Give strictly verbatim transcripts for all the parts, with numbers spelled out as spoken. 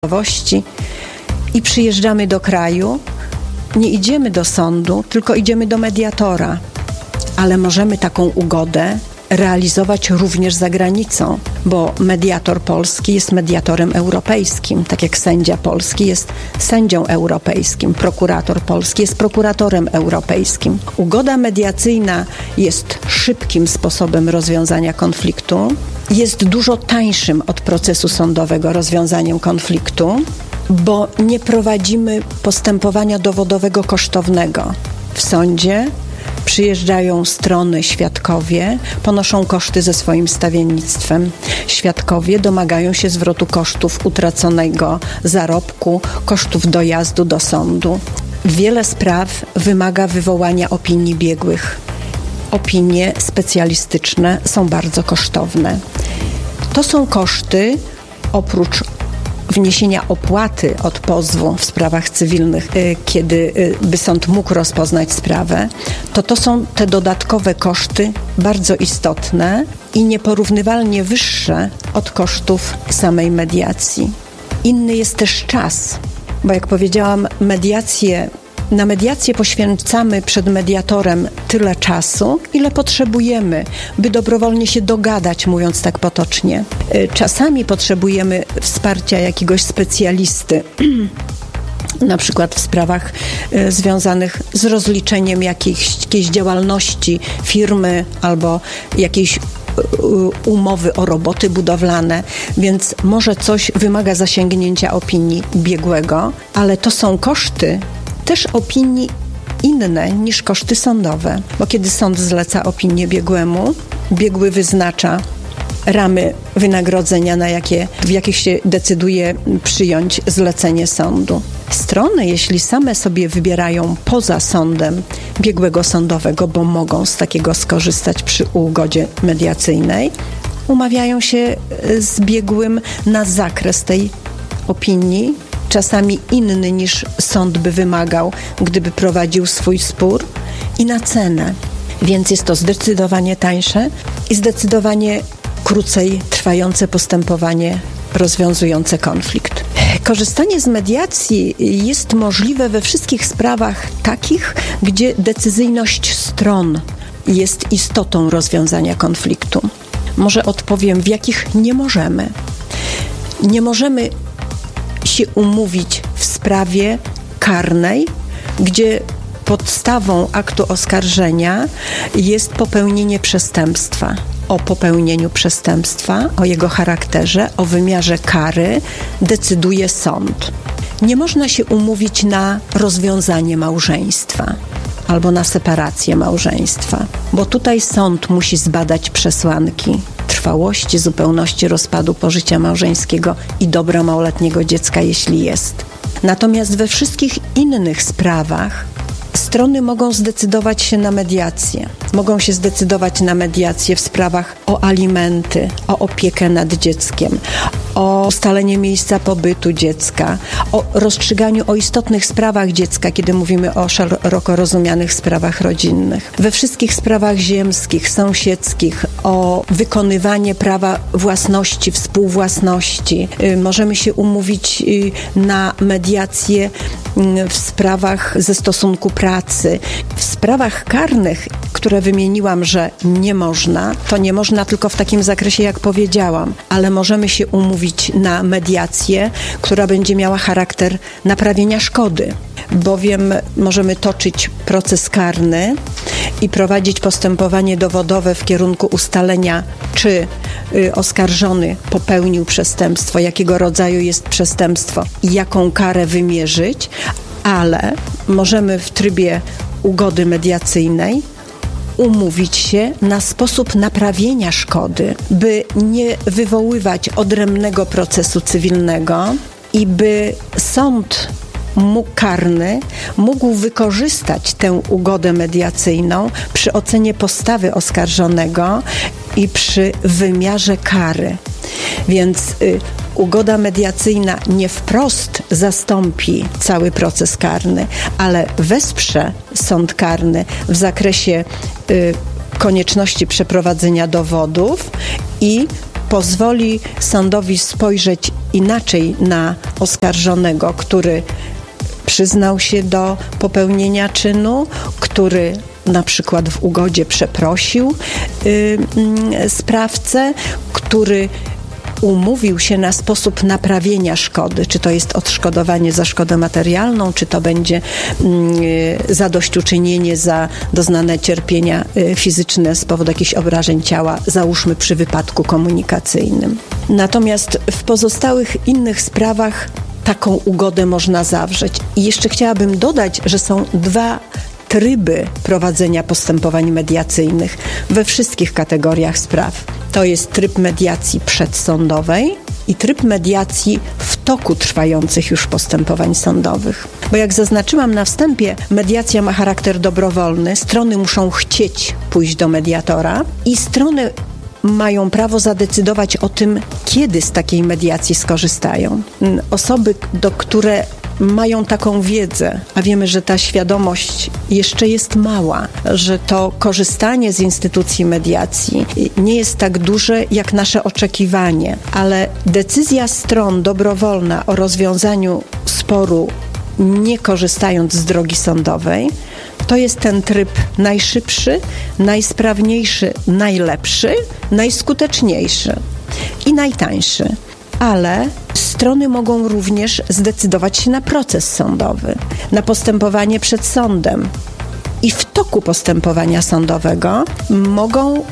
i przyjeżdżamy do kraju, nie idziemy do sądu, tylko idziemy do mediatora, ale możemy taką ugodę realizować również za granicą, bo mediator polski jest mediatorem europejskim, tak jak sędzia polski jest sędzią europejskim, prokurator polski jest prokuratorem europejskim. Ugoda mediacyjna jest szybkim sposobem rozwiązania konfliktu, jest dużo tańszym od procesu sądowego rozwiązaniem konfliktu, bo nie prowadzimy postępowania dowodowego kosztownego. W sądzie przyjeżdżają strony, świadkowie, ponoszą koszty ze swoim stawiennictwem. Świadkowie domagają się zwrotu kosztów utraconego zarobku, kosztów dojazdu do sądu. Wiele spraw wymaga wywołania opinii biegłych. Opinie specjalistyczne są bardzo kosztowne. To są koszty, oprócz wniesienia opłaty od pozwu w sprawach cywilnych, kiedy by sąd mógł rozpoznać sprawę, to to są te dodatkowe koszty bardzo istotne i nieporównywalnie wyższe od kosztów samej mediacji. Inny jest też czas, bo jak powiedziałam, mediacje Na mediację poświęcamy przed mediatorem tyle czasu, ile potrzebujemy, by dobrowolnie się dogadać, mówiąc tak potocznie. Czasami potrzebujemy wsparcia jakiegoś specjalisty, na przykład w sprawach y, związanych z rozliczeniem jakiejś, jakiejś działalności firmy albo jakiejś umowy o roboty budowlane, więc może coś wymaga zasięgnięcia opinii biegłego, ale to są koszty też opinii inne niż koszty sądowe, bo kiedy sąd zleca opinię biegłemu, biegły wyznacza ramy wynagrodzenia, na jakie, w jakich się decyduje przyjąć zlecenie sądu. Strony, jeśli same sobie wybierają poza sądem biegłego sądowego, bo mogą z takiego skorzystać przy ugodzie mediacyjnej, umawiają się z biegłym na zakres tej opinii, czasami inny niż sąd by wymagał, gdyby prowadził swój spór, i na cenę. Więc jest to zdecydowanie tańsze i zdecydowanie krócej trwające postępowanie rozwiązujące konflikt. Korzystanie z mediacji jest możliwe we wszystkich sprawach takich, gdzie decyzyjność stron jest istotą rozwiązania konfliktu. Może odpowiem, w jakich nie możemy. Nie możemy się umówić w sprawie karnej, gdzie podstawą aktu oskarżenia jest popełnienie przestępstwa. O popełnieniu przestępstwa, o jego charakterze, o wymiarze kary decyduje sąd. Nie można się umówić na rozwiązanie małżeństwa albo na separację małżeństwa, bo tutaj sąd musi zbadać przesłanki trwałości, zupełności rozpadu pożycia małżeńskiego i dobra małoletniego dziecka, jeśli jest. Natomiast we wszystkich innych sprawach strony mogą zdecydować się na mediację. Mogą się zdecydować na mediację w sprawach o alimenty, o opiekę nad dzieckiem, o ustalenie miejsca pobytu dziecka, o rozstrzyganiu o istotnych sprawach dziecka, kiedy mówimy o szeroko rozumianych sprawach rodzinnych. We wszystkich sprawach ziemskich, sąsiedzkich, o wykonywanie prawa własności, współwłasności. Możemy się umówić na mediację w sprawach ze stosunku pracy. W sprawach karnych, które wymieniłam, że nie można, to nie można tylko w takim zakresie, jak powiedziałam, ale możemy się umówić na mediację, która będzie miała charakter naprawienia szkody, bowiem możemy toczyć proces karny i prowadzić postępowanie dowodowe w kierunku ustalenia, czy y, oskarżony popełnił przestępstwo, jakiego rodzaju jest przestępstwo i jaką karę wymierzyć, ale możemy w trybie ugody mediacyjnej umówić się na sposób naprawienia szkody, by nie wywoływać odrębnego procesu cywilnego i by sąd mógł, karny mógł wykorzystać tę ugodę mediacyjną przy ocenie postawy oskarżonego i przy wymiarze kary. Więc y, ugoda mediacyjna nie wprost zastąpi cały proces karny, ale wesprze sąd karny w zakresie y, konieczności przeprowadzenia dowodów i pozwoli sądowi spojrzeć inaczej na oskarżonego, który przyznał się do popełnienia czynu, który na przykład w ugodzie przeprosił y, y, sprawcę, który umówił się na sposób naprawienia szkody, czy to jest odszkodowanie za szkodę materialną, czy to będzie y, zadośćuczynienie za doznane cierpienia y, fizyczne z powodu jakichś obrażeń ciała, załóżmy przy wypadku komunikacyjnym. Natomiast w pozostałych innych sprawach taką ugodę można zawrzeć. I jeszcze chciałabym dodać, że są dwa tryby prowadzenia postępowań mediacyjnych we wszystkich kategoriach spraw. To jest tryb mediacji przedsądowej i tryb mediacji w toku trwających już postępowań sądowych. Bo jak zaznaczyłam na wstępie, mediacja ma charakter dobrowolny, strony muszą chcieć pójść do mediatora i strony mają prawo zadecydować o tym, kiedy z takiej mediacji skorzystają. Osoby, do które mają taką wiedzę, a wiemy, że ta świadomość jeszcze jest mała, że to korzystanie z instytucji mediacji nie jest tak duże jak nasze oczekiwanie, ale decyzja stron dobrowolna o rozwiązaniu sporu, nie korzystając z drogi sądowej, to jest ten tryb najszybszy, najsprawniejszy, najlepszy, najskuteczniejszy i najtańszy. Ale strony mogą również zdecydować się na proces sądowy, na postępowanie przed sądem. I w toku postępowania sądowego mogą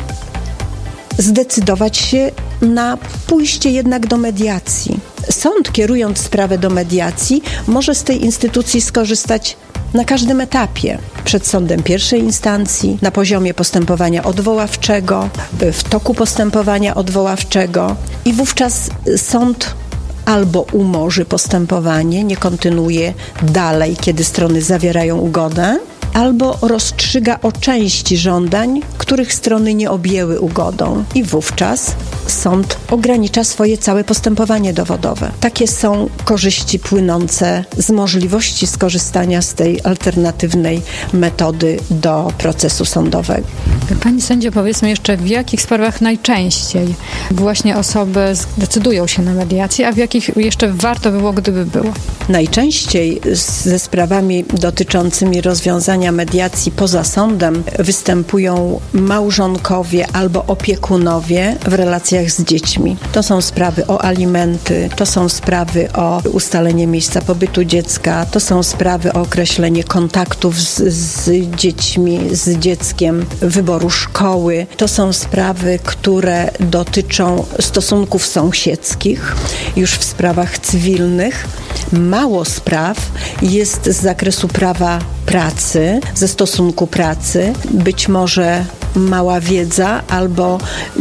zdecydować się na pójście jednak do mediacji. Sąd, kierując sprawę do mediacji, może z tej instytucji skorzystać na każdym etapie. Przed sądem pierwszej instancji, na poziomie postępowania odwoławczego, w toku postępowania odwoławczego i wówczas sąd albo umorzy postępowanie, nie kontynuuje dalej, kiedy strony zawierają ugodę, albo rozstrzyga o części żądań, których strony nie objęły ugodą i wówczas sąd ogranicza swoje całe postępowanie dowodowe. Takie są korzyści płynące z możliwości skorzystania z tej alternatywnej metody do procesu sądowego. Pani sędzio, powiedzmy jeszcze, w jakich sprawach najczęściej właśnie osoby zdecydują się na mediację, a w jakich jeszcze warto było, gdyby było? Najczęściej ze sprawami dotyczącymi rozwiązania mediacji poza sądem występują małżonkowie albo opiekunowie w relacjach z dziećmi. To są sprawy o alimenty, to są sprawy o ustalenie miejsca pobytu dziecka, to są sprawy o określenie kontaktów z, z dziećmi, z dzieckiem, wyboru szkoły. To są sprawy, które dotyczą stosunków sąsiedzkich, już w sprawach cywilnych. Mało spraw jest z zakresu prawa pracy, ze stosunku pracy, być może mała wiedza albo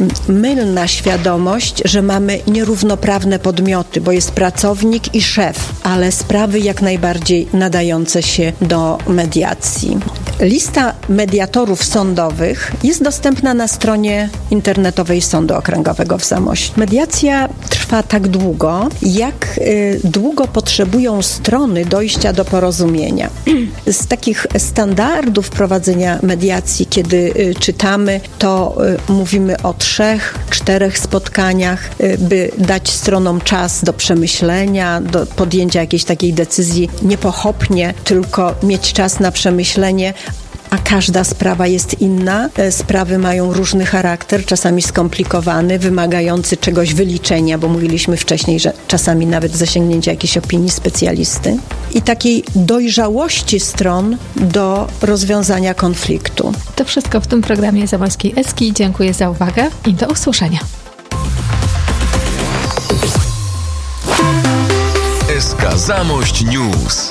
mylna świadomość, że mamy nierównoprawne podmioty, bo jest pracownik i szef, ale sprawy jak najbardziej nadające się do mediacji. Lista mediatorów sądowych jest dostępna na stronie internetowej Sądu Okręgowego w Zamościu. Mediacja trwa tak długo, jak y, długo potrzebują strony dojścia do porozumienia. Z takich standardów prowadzenia mediacji, kiedy y, czytamy, to y, mówimy o trzech, czterech spotkaniach, y, by dać stronom czas do przemyślenia, do podjęcia jakiejś takiej decyzji niepochopnie, tylko mieć czas na przemyślenie, a każda sprawa jest inna. Sprawy mają różny charakter, czasami skomplikowany, wymagający czegoś wyliczenia, bo mówiliśmy wcześniej, że czasami nawet zasięgnięcia jakiejś opinii specjalisty i takiej dojrzałości stron do rozwiązania konfliktu. To wszystko w tym programie Zamojskiej Eski. Dziękuję za uwagę i do usłyszenia. S K Zamość News.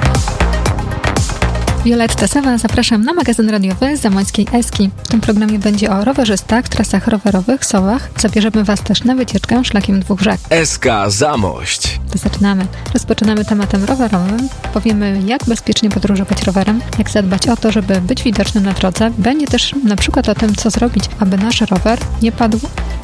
Wioletta Sawa, zapraszam na magazyn radiowy Zamojskiej Eski. W tym programie będzie o rowerzystach, trasach rowerowych, sowach. Zabierzemy Was też na wycieczkę szlakiem dwóch rzek. S K Zamość. To zaczynamy. Rozpoczynamy tematem rowerowym. Powiemy, jak bezpiecznie podróżować rowerem, jak zadbać o to, żeby być widocznym na drodze. Będzie też na przykład o tym, co zrobić, aby nasz rower nie padł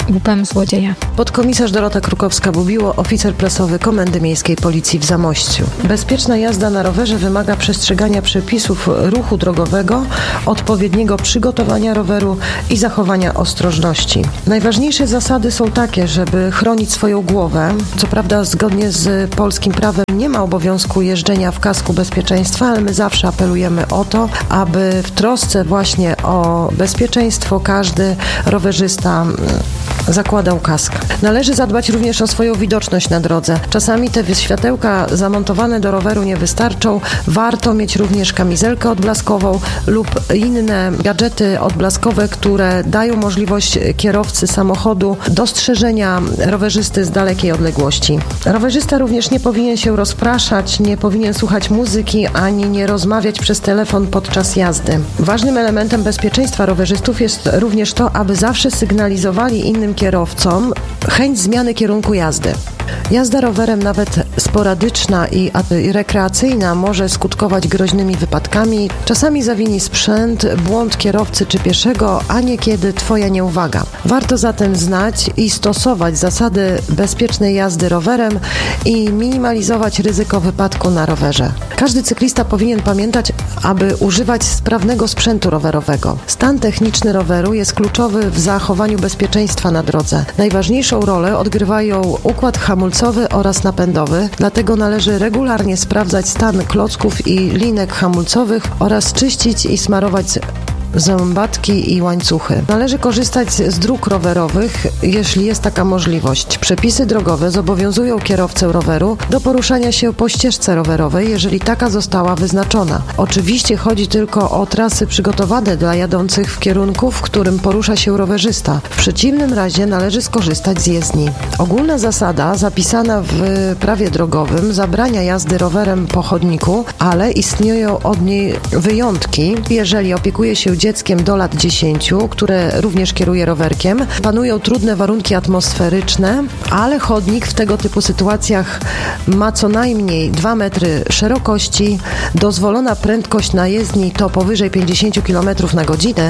łupem złodzieja. Podkomisarz Dorota Krukowska-Bubiło, oficer prasowy Komendy Miejskiej Policji w Zamościu. Bezpieczna jazda na rowerze wymaga przestrzegania przepisów ruchu drogowego, odpowiedniego przygotowania roweru i zachowania ostrożności. Najważniejsze zasady są takie, żeby chronić swoją głowę. Co prawda zgodnie z polskim prawem nie ma obowiązku jeżdżenia w kasku bezpieczeństwa, ale my zawsze apelujemy o to, aby w trosce właśnie o bezpieczeństwo każdy rowerzysta zakładał kask. Należy zadbać również o swoją widoczność na drodze. Czasami te światełka zamontowane do roweru nie wystarczą. Warto mieć również kamizelkę odblaskową lub inne gadżety odblaskowe, które dają możliwość kierowcy samochodu dostrzeżenia rowerzysty z dalekiej odległości. Rowerzysta również nie powinien się rozpraszać, nie powinien słuchać muzyki, ani nie rozmawiać przez telefon podczas jazdy. Ważnym elementem bezpieczeństwa rowerzystów jest również to, aby zawsze sygnalizowali innym kierowcom chęć zmiany kierunku jazdy. Jazda rowerem, nawet sporadyczna i rekreacyjna, może skutkować groźnymi wypadkami. Czasami zawini sprzęt, błąd kierowcy czy pieszego, a niekiedy twoja nieuwaga. Warto zatem znać i stosować zasady bezpiecznej jazdy rowerem i minimalizować ryzyko wypadku na rowerze. Każdy cyklista powinien pamiętać, aby używać sprawnego sprzętu rowerowego. Stan techniczny roweru jest kluczowy w zachowaniu bezpieczeństwa na drodze. Najważniejszą rolę odgrywają układ hamulcowy oraz napędowy, dlatego należy regularnie sprawdzać stan klocków i linek hamulcowych oraz czyścić i smarować zębatki i łańcuchy. Należy korzystać z dróg rowerowych, jeśli jest taka możliwość. Przepisy drogowe zobowiązują kierowcę roweru do poruszania się po ścieżce rowerowej, jeżeli taka została wyznaczona. Oczywiście chodzi tylko o trasy przygotowane dla jadących w kierunku, w którym porusza się rowerzysta. W przeciwnym razie należy skorzystać z jezdni. Ogólna zasada zapisana w prawie drogowym zabrania jazdy rowerem po chodniku, ale istnieją od niej wyjątki. Jeżeli opiekuje się dzieckiem do lat dziesięciu, które również kieruje rowerkiem, panują trudne warunki atmosferyczne, ale chodnik w tego typu sytuacjach ma co najmniej dwa metry szerokości, dozwolona prędkość na jezdni to powyżej pięćdziesiąt kilometrów na godzinę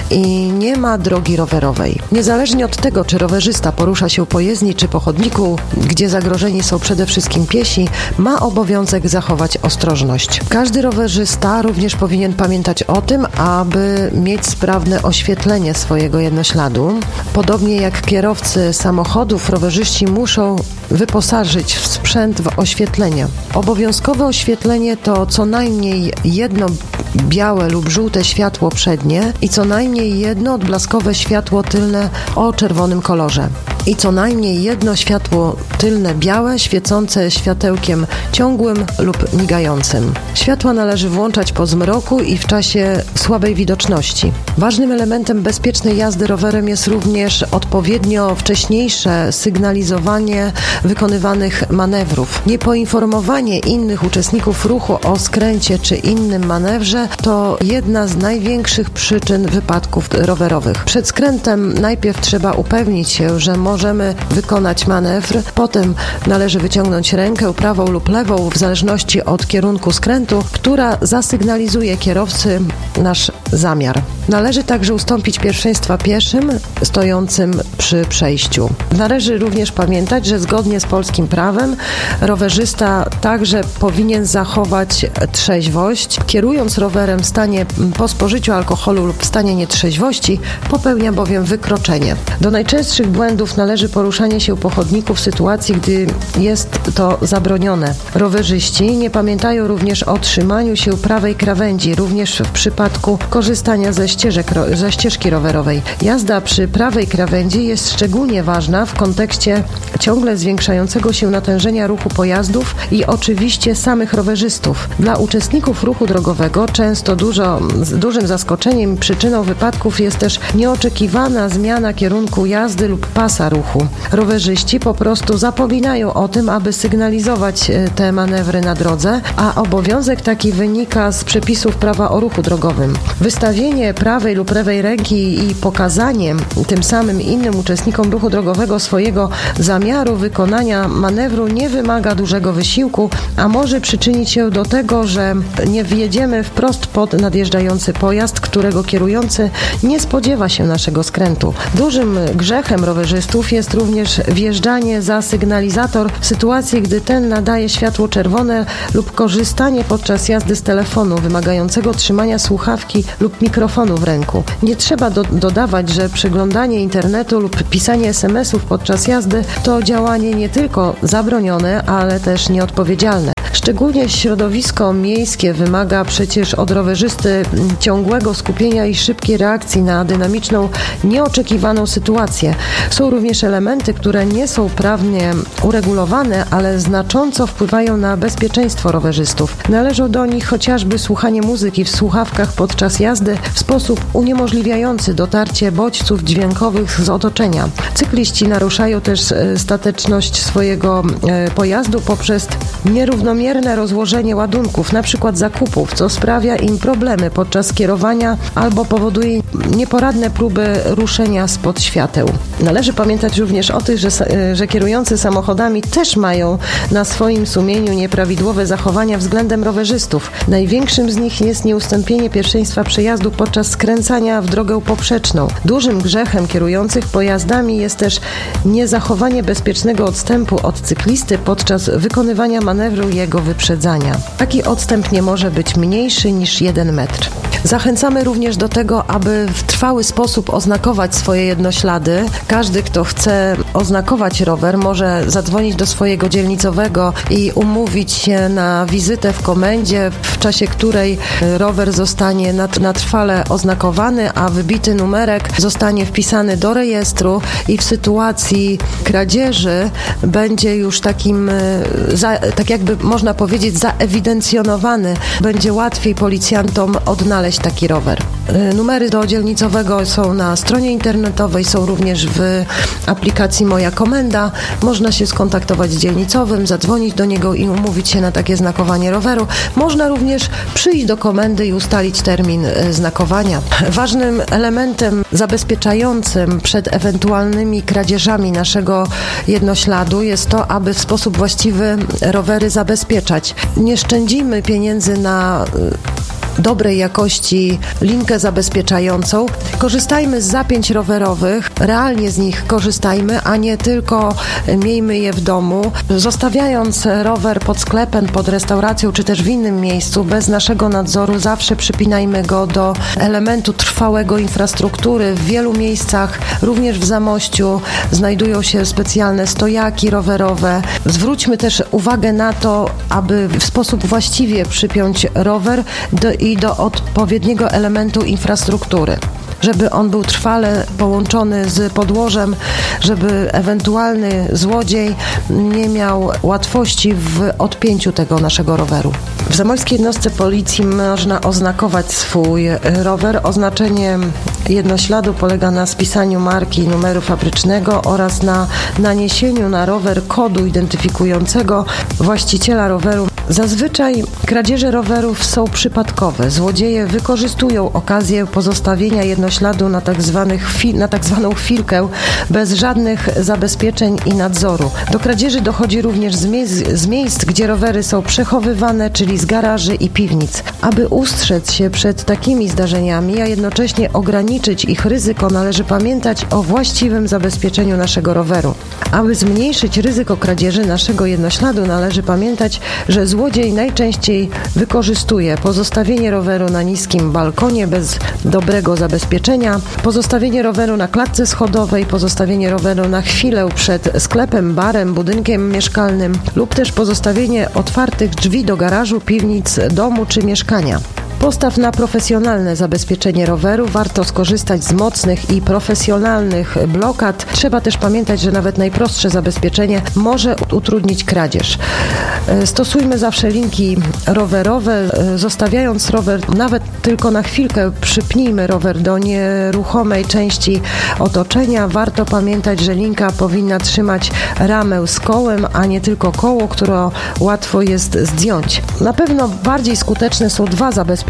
i nie ma drogi rowerowej. Niezależnie od tego, czy rowerzysta porusza się po jezdni czy po chodniku, gdzie zagrożeni są przede wszystkim piesi, ma obowiązek zachować ostrożność. Każdy rowerzysta również powinien pamiętać o tym, aby mieć sprawne oświetlenie swojego jednośladu. Podobnie jak kierowcy samochodów, rowerzyści muszą wyposażyć w sprzęt w oświetlenie. Obowiązkowe oświetlenie to co najmniej jedno białe lub żółte światło przednie i co najmniej jedno odblaskowe światło tylne o czerwonym kolorze. I co najmniej jedno światło tylne białe, świecące światełkiem ciągłym lub migającym. Światła należy włączać po zmroku i w czasie słabej widoczności. Ważnym elementem bezpiecznej jazdy rowerem jest również odpowiednio wcześniejsze sygnalizowanie wykonywanych manewrów. Niepoinformowanie innych uczestników ruchu o skręcie czy innym manewrze to jedna z największych przyczyn wypadków rowerowych. Przed skrętem najpierw trzeba upewnić się, że możemy wykonać manewr, potem należy wyciągnąć rękę prawą lub lewą w zależności od kierunku skrętu, która zasygnalizuje kierowcy nasz zamiar. Należy także ustąpić pierwszeństwa pieszym stojącym przy przejściu. Należy również pamiętać, że zgodnie z polskim prawem rowerzysta także powinien zachować trzeźwość. Kierując rowerem w stanie po spożyciu alkoholu lub w stanie nietrzeźwości, popełnia bowiem wykroczenie. Do najczęstszych błędów należy poruszanie się po chodniku w sytuacji, gdy jest to zabronione. Rowerzyści nie pamiętają również o trzymaniu się prawej krawędzi, również w przypadku korzystania ze ścieżek, ze ścieżki rowerowej. Jazda przy prawej krawędzi jest szczególnie ważna w kontekście ciągle zwiększającego się natężenia ruchu pojazdów i oczywiście samych rowerzystów. Dla uczestników ruchu drogowego często dużo, dużym zaskoczeniem i przyczyną wypadków jest też nieoczekiwana zmiana kierunku jazdy lub pasa ruchu. Rowerzyści po prostu zapominają o tym, aby sygnalizować te manewry na drodze, a obowiązek taki wynika z przepisów prawa o ruchu drogowym. Wystawienie prawej lub lewej ręki i pokazaniem tym samym innym uczestnikom ruchu drogowego swojego zamiaru wykonania manewru nie wymaga dużego wysiłku, a może przyczynić się do tego, że nie wjedziemy wprost pod nadjeżdżający pojazd, którego kierujący nie spodziewa się naszego skrętu. Dużym grzechem rowerzystów jest również wjeżdżanie za sygnalizator w sytuacji, gdy ten nadaje światło czerwone lub korzystanie podczas jazdy z telefonu wymagającego trzymania słuchawki lub mikrofonu w ręku. Nie trzeba do- dodawać, że przeglądanie internetu lub pisanie es em esów podczas jazdy to działanie nie tylko zabronione, ale też nieodpowiedzialne. Szczególnie środowisko miejskie wymaga przecież od rowerzysty ciągłego skupienia i szybkiej reakcji na dynamiczną, nieoczekiwaną sytuację. Są również elementy, które nie są prawnie uregulowane, ale znacząco wpływają na bezpieczeństwo rowerzystów. Należą do nich chociażby słuchanie muzyki w słuchawkach podczas jazdy w sposób uniemożliwiający dotarcie bodźców dźwiękowych z otoczenia. Cykliści naruszają też stateczność swojego pojazdu poprzez nierównomierne rozłożenie ładunków, na przykład zakupów, co sprawia im problemy podczas kierowania albo powoduje nieporadne próby ruszenia spod świateł. Należy pamiętać również o tym, że, że kierujący samochodami też mają na swoim sumieniu nieprawidłowe zachowania względem rowerzystów. Największym z nich jest nieustąpienie pierwszeństwa przejazdu podczas skręcania w drogę poprzeczną. Dużym grzechem kierujących pojazdami jest też niezachowanie bezpiecznego odstępu od cyklisty podczas wykonywania manewru i jego wyprzedzania. Taki odstęp nie może być mniejszy niż jeden metr. Zachęcamy również do tego, aby w trwały sposób oznakować swoje jednoślady. Każdy, kto chce oznakować rower, może zadzwonić do swojego dzielnicowego i umówić się na wizytę w komendzie, w czasie której rower zostanie na trwale oznakowany, a wybity numerek zostanie wpisany do rejestru i w sytuacji kradzieży będzie już takim, za, tak jakby można powiedzieć, zaewidencjonowany. Będzie łatwiej policjantom odnaleźć taki rower. Numery do dzielnicowego są na stronie internetowej, są również w aplikacji Moja Komenda. Można się skontaktować z dzielnicowym, zadzwonić do niego i umówić się na takie znakowanie roweru. Można również przyjść do komendy i ustalić termin znakowania. Ważnym elementem zabezpieczającym przed ewentualnymi kradzieżami naszego jednośladu jest to, aby w sposób właściwy rowery zabezpieczać. Nie szczędzimy pieniędzy na dobrej jakości linkę zabezpieczającą. Korzystajmy z zapięć rowerowych, realnie z nich korzystajmy, a nie tylko miejmy je w domu. Zostawiając rower pod sklepem, pod restauracją, czy też w innym miejscu, bez naszego nadzoru, zawsze przypinajmy go do elementu trwałego infrastruktury. W wielu miejscach, również w Zamościu, znajdują się specjalne stojaki rowerowe. Zwróćmy też uwagę na to, aby w sposób właściwie przypiąć rower do i do odpowiedniego elementu infrastruktury, żeby on był trwale połączony z podłożem, żeby ewentualny złodziej nie miał łatwości w odpięciu tego naszego roweru. W zamojskiej jednostce policji można oznakować swój rower. Oznaczenie jednośladu polega na spisaniu marki i numeru fabrycznego oraz na naniesieniu na rower kodu identyfikującego właściciela roweru. Zazwyczaj kradzieże rowerów są przypadkowe. Złodzieje wykorzystują okazję pozostawienia jednośladu na tak, zwanych fi- na tak zwaną chwilkę bez żadnych zabezpieczeń i nadzoru. Do kradzieży dochodzi również z, mie- z miejsc, gdzie rowery są przechowywane, czyli z garaży i piwnic. Aby ustrzec się przed takimi zdarzeniami, a jednocześnie ograniczyć ich ryzyko, należy pamiętać o właściwym zabezpieczeniu naszego roweru. Aby zmniejszyć ryzyko kradzieży naszego jednośladu, należy pamiętać, że złodziej najczęściej wykorzystuje pozostawienie roweru na niskim balkonie bez dobrego zabezpieczenia, pozostawienie roweru na klatce schodowej, pozostawienie roweru na chwilę przed sklepem, barem, budynkiem mieszkalnym lub też pozostawienie otwartych drzwi do garażu, piwnic, domu czy mieszkania. Postaw na profesjonalne zabezpieczenie roweru. Warto skorzystać z mocnych i profesjonalnych blokad. Trzeba też pamiętać, że nawet najprostsze zabezpieczenie może utrudnić kradzież. Stosujmy zawsze linki rowerowe. Zostawiając rower nawet tylko na chwilkę, przypnijmy rower do nieruchomej części otoczenia. Warto pamiętać, że linka powinna trzymać ramę z kołem, a nie tylko koło, które łatwo jest zdjąć. Na pewno bardziej skuteczne są dwa zabezpieczenia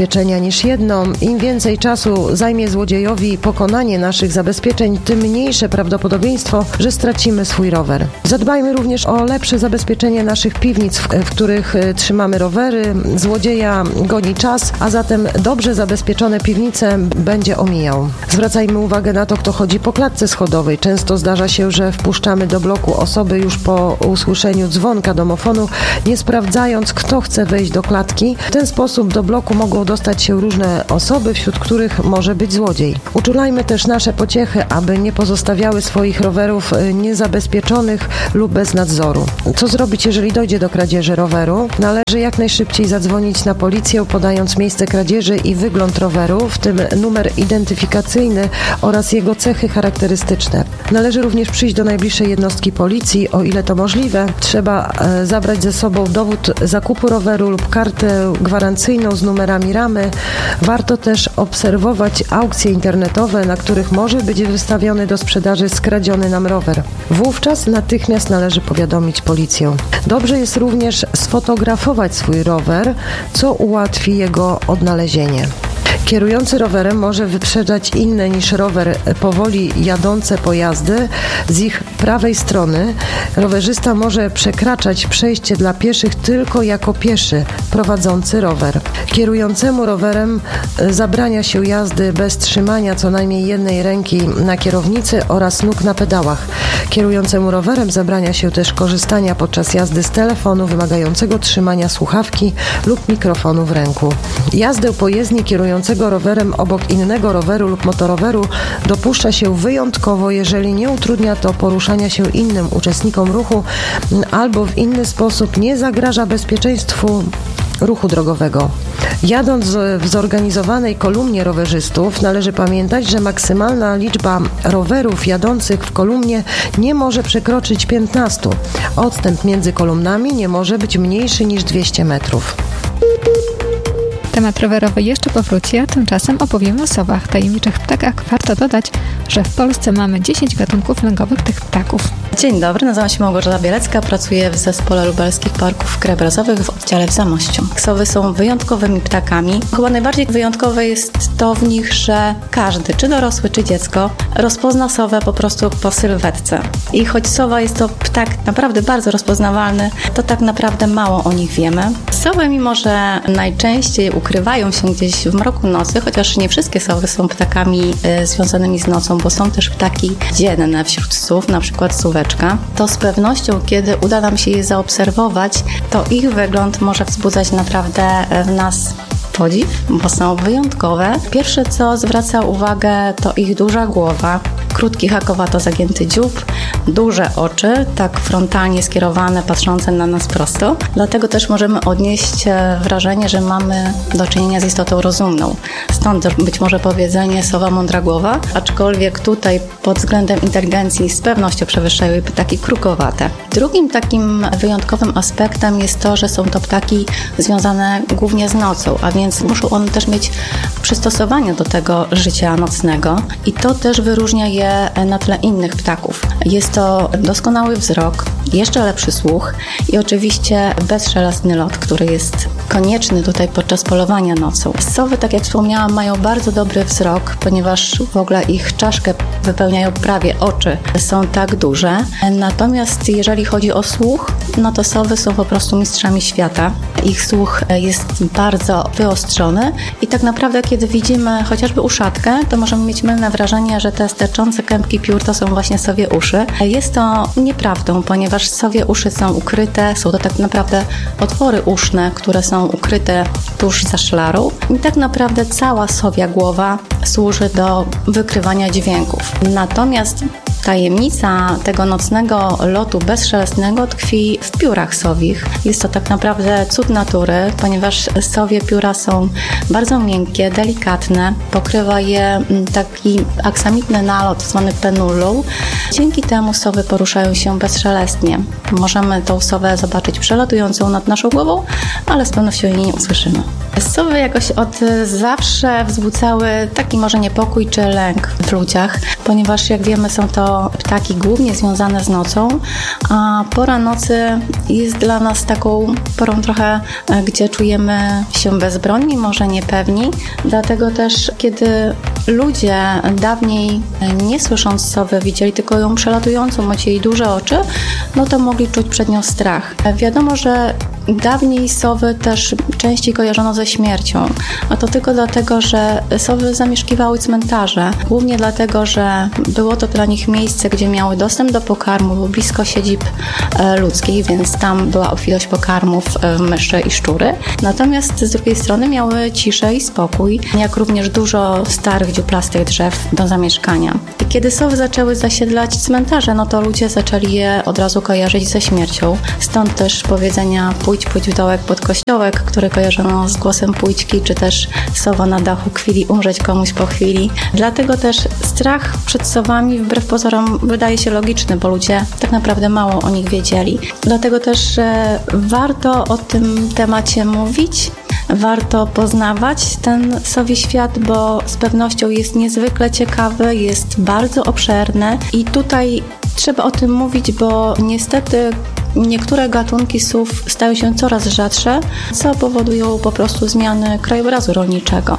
zabezpieczenia niż jedno. Im więcej czasu zajmie złodziejowi pokonanie naszych zabezpieczeń, tym mniejsze prawdopodobieństwo, że stracimy swój rower. Zadbajmy również o lepsze zabezpieczenie naszych piwnic, w, w których trzymamy rowery. Złodzieja goni czas, a zatem dobrze zabezpieczone piwnice będzie omijał. Zwracajmy uwagę na to, kto chodzi po klatce schodowej. Często zdarza się, że wpuszczamy do bloku osoby już po usłyszeniu dzwonka domofonu, nie sprawdzając, kto chce wejść do klatki. W ten sposób do bloku mogą dostać się różne osoby, wśród których może być złodziej. Uczulajmy też nasze pociechy, aby nie pozostawiały swoich rowerów niezabezpieczonych lub bez nadzoru. Co zrobić, jeżeli dojdzie do kradzieży roweru? Należy jak najszybciej zadzwonić na policję, podając miejsce kradzieży i wygląd roweru, w tym numer identyfikacyjny oraz jego cechy charakterystyczne. Należy również przyjść do najbliższej jednostki policji, o ile to możliwe. Trzeba e, zabrać ze sobą dowód zakupu roweru lub kartę gwarancyjną z numerami ramy. Warto też obserwować aukcje internetowe, na których może być wystawiony do sprzedaży skradziony nam rower. Wówczas natychmiast należy powiadomić policję. Dobrze jest również sfotografować swój rower, co ułatwi jego odnalezienie. Kierujący rowerem może wyprzedzać inne niż rower powoli jadące pojazdy z ich prawej strony. Rowerzysta może przekraczać przejście dla pieszych tylko jako pieszy prowadzący rower. Kierującemu rowerem zabrania się jazdy bez trzymania co najmniej jednej ręki na kierownicy oraz nóg na pedałach. Kierującemu rowerem zabrania się też korzystania podczas jazdy z telefonu wymagającego trzymania słuchawki lub mikrofonu w ręku. Jazdę po jezdni kierującego rowerem obok innego roweru lub motoroweru dopuszcza się wyjątkowo, jeżeli nie utrudnia to poruszania się innym uczestnikom ruchu albo w inny sposób nie zagraża bezpieczeństwu ruchu drogowego. Jadąc w zorganizowanej kolumnie rowerzystów, należy pamiętać, że maksymalna liczba rowerów jadących w kolumnie nie może przekroczyć piętnastu. Odstęp między kolumnami nie może być mniejszy niż dwieście metrów. Temat rowerowy jeszcze powróci, a tymczasem opowiemy o sowach, tajemniczych ptakach. Warto dodać, że w Polsce mamy dziesięć gatunków lęgowych tych ptaków. Dzień dobry, nazywam się Małgorzata Bielecka, pracuję w Zespole Lubelskich Parków Krajobrazowych w oddziale w Zamościu. Sowy są wyjątkowymi ptakami. Chyba najbardziej wyjątkowe jest to w nich, że każdy, czy dorosły, czy dziecko, rozpozna sowę po prostu po sylwetce. I choć sowa jest to ptak naprawdę bardzo rozpoznawalny, to tak naprawdę mało o nich wiemy. Sowy, mimo że najczęściej ukrywają się gdzieś w mroku nocy, chociaż nie wszystkie sowy są ptakami y, związanymi z nocą, bo są też ptaki dzienne wśród sów, na przykład suweczka, to z pewnością, kiedy uda nam się je zaobserwować, to ich wygląd może wzbudzać naprawdę w nas podziw, bo są wyjątkowe. Pierwsze, co zwraca uwagę, to ich duża głowa, krótki, hakowato zagięty dziób, duże oczy, tak frontalnie skierowane, patrzące na nas prosto. Dlatego też możemy odnieść wrażenie, że mamy do czynienia z istotą rozumną. Stąd być może powiedzenie sowa mądra głowa, aczkolwiek tutaj pod względem inteligencji z pewnością przewyższają ptaki krukowate. Drugim takim wyjątkowym aspektem jest to, że są to ptaki związane głównie z nocą, a więc muszą one też mieć przystosowanie do tego życia nocnego i to też wyróżnia je na tle innych ptaków. Jest to doskonały wzrok, jeszcze lepszy słuch i oczywiście bezszelestny lot, który jest konieczny tutaj podczas polowania nocą. Sowy, tak jak wspomniałam, mają bardzo dobry wzrok, ponieważ w ogóle ich czaszkę wypełniają prawie oczy, są tak duże. Natomiast jeżeli chodzi o słuch, no to sowy są po prostu mistrzami świata. Ich słuch jest bardzo wyostrzony i tak naprawdę kiedy widzimy chociażby uszatkę, to możemy mieć mylne wrażenie, że te sterczące kępki piór to są właśnie sowie uszy. Jest to nieprawdą, ponieważ sowie uszy są ukryte, są to tak naprawdę otwory uszne, które są ukryte tuż za szlarą i tak naprawdę cała sowia głowa służy do wykrywania dźwięków. Natomiast tajemnica tego nocnego lotu bezszelestnego tkwi w piórach sowich. Jest to tak naprawdę cud natury, ponieważ sowie pióra są bardzo miękkie, delikatne. Pokrywa je taki aksamitny nalot zwany penulą. Dzięki temu sowy poruszają się bezszelestnie. Możemy tą sowę zobaczyć przelatującą nad naszą głową, ale z pewnością jej nie usłyszymy. Sowy jakoś od zawsze wzbudzały taki może niepokój czy lęk w ludziach, ponieważ jak wiemy są to to ptaki głównie związane z nocą, a pora nocy jest dla nas taką porą trochę, gdzie czujemy się bezbronni, może niepewni. Dlatego też, kiedy ludzie dawniej, nie słysząc sowy, widzieli tylko ją przelatującą, macie jej duże oczy, no to mogli czuć przed nią strach. Wiadomo, że dawniej sowy też częściej kojarzono ze śmiercią, a to tylko dlatego, że sowy zamieszkiwały cmentarze. Głównie dlatego, że było to dla nich miejsce, gdzie miały dostęp do pokarmu, było blisko siedzib ludzkich, więc tam była obfitość pokarmów, myszy i szczury. Natomiast z drugiej strony miały ciszę i spokój, jak również dużo starych, dziuplastych drzew do zamieszkania. I kiedy sowy zaczęły zasiedlać cmentarze, no to ludzie zaczęli je od razu kojarzyć ze śmiercią. Stąd też powiedzenia pójdź, pójdź w dołek pod kościołek, które kojarzono z głosem pójdźki, czy też sowa na dachu kwili, umrzeć komuś po chwili. Dlatego też strach przed sowami wbrew pozorom wydaje się logiczny, bo ludzie tak naprawdę mało o nich wiedzieli. Dlatego też e, warto o tym temacie mówić, warto poznawać ten sowi świat, bo z pewnością jest niezwykle ciekawy, jest bardzo obszerny i tutaj trzeba o tym mówić, bo niestety niektóre gatunki sów stają się coraz rzadsze, co powodują po prostu zmiany krajobrazu rolniczego.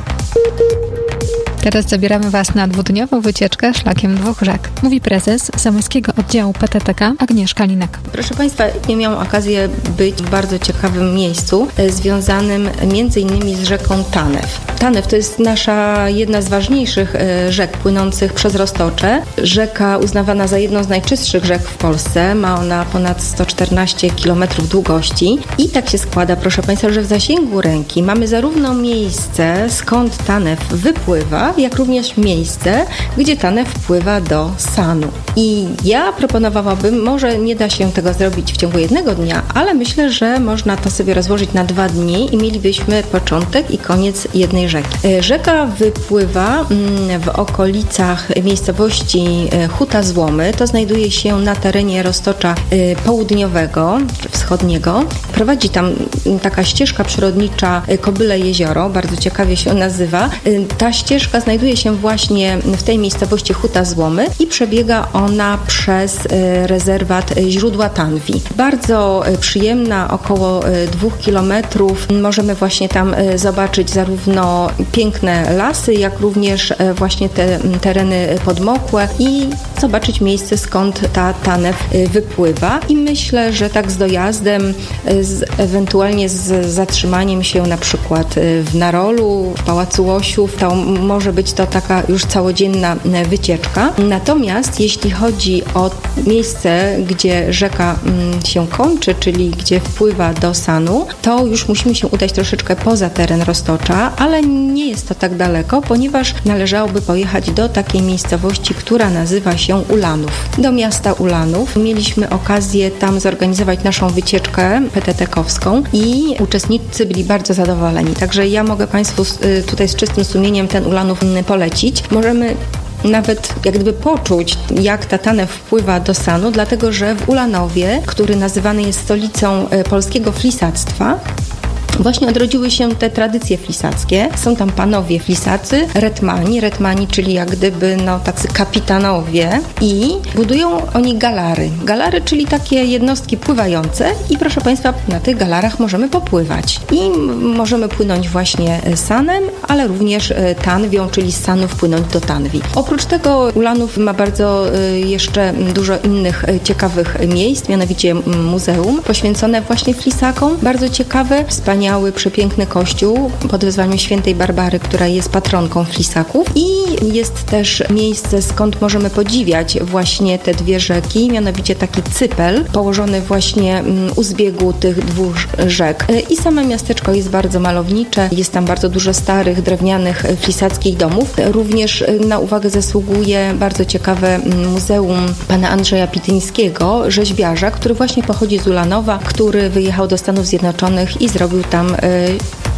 Teraz zabieramy Was na dwudniową wycieczkę szlakiem dwóch rzek. Mówi prezes Zamojskiego Oddziału P T T K Agnieszka Linek. Proszę Państwa, ja miałam okazję być w bardzo ciekawym miejscu e, związanym między innymi z rzeką Tanew. Tanew to jest nasza jedna z ważniejszych e, rzek płynących przez Roztocze. Rzeka uznawana za jedną z najczystszych rzek w Polsce. Ma ona ponad sto czternaście kilometrów długości. I tak się składa, proszę Państwa, że w zasięgu ręki mamy zarówno miejsce, skąd Tanew wypływa, jak również miejsce, gdzie Tanew wpływa do Sanu. I ja proponowałabym, może nie da się tego zrobić w ciągu jednego dnia, ale myślę, że można to sobie rozłożyć na dwa dni i mielibyśmy początek i koniec jednej rzeki. Rzeka wypływa w okolicach miejscowości Huta Złomy. To znajduje się na terenie Roztocza południowego, czy wschodniego. Prowadzi tam taka ścieżka przyrodnicza Kobyle Jezioro, bardzo ciekawie się nazywa. Ta ścieżka znajduje się właśnie w tej miejscowości Huta Złomy i przebiega ona przez rezerwat Źródła Tanwi. Bardzo przyjemna, około dwóch kilometrów. Możemy właśnie tam zobaczyć zarówno piękne lasy, jak również właśnie te tereny podmokłe i zobaczyć miejsce, skąd ta Tanew wypływa. I myślę, że tak z dojazdem, z, ewentualnie z zatrzymaniem się na przykład w Narolu, w Pałacu Łosiów, to może być to taka już całodzienna wycieczka. Natomiast jeśli chodzi o miejsce, gdzie rzeka się kończy, czyli gdzie wpływa do Sanu, to już musimy się udać troszeczkę poza teren Roztocza, ale nie jest to tak daleko, ponieważ należałoby pojechać do takiej miejscowości, która nazywa się Ulanów. Do miasta Ulanów. Mieliśmy okazję tam zorganizować naszą wycieczkę P T T kowską i uczestnicy byli bardzo zadowoleni. Także ja mogę Państwu tutaj z czystym sumieniem ten Ulanów polecić. Możemy nawet jak gdyby poczuć, jak ta Tanew wpływa do Sanu, dlatego że w Ulanowie, który nazywany jest stolicą polskiego flisactwa, właśnie odrodziły się te tradycje flisackie. Są tam panowie flisacy, retmani, retmani, czyli jak gdyby no, tacy kapitanowie i budują oni galary. Galary, czyli takie jednostki pływające i proszę Państwa, na tych galarach możemy popływać. I możemy płynąć właśnie Sanem, ale również Tanwią, czyli z Sanów płynąć do Tanwi. Oprócz tego Ulanów ma bardzo jeszcze dużo innych ciekawych miejsc, mianowicie muzeum poświęcone właśnie flisakom. Bardzo ciekawe, wspaniałe, przepiękny kościół pod wezwaniem świętej Barbary, która jest patronką flisaków i jest też miejsce, skąd możemy podziwiać właśnie te dwie rzeki, mianowicie taki cypel położony właśnie u zbiegu tych dwóch rzek. I same miasteczko jest bardzo malownicze, jest tam bardzo dużo starych, drewnianych, flisackich domów. Również na uwagę zasługuje bardzo ciekawe muzeum pana Andrzeja Pityńskiego, rzeźbiarza, który właśnie pochodzi z Ulanowa, który wyjechał do Stanów Zjednoczonych i zrobił tam y,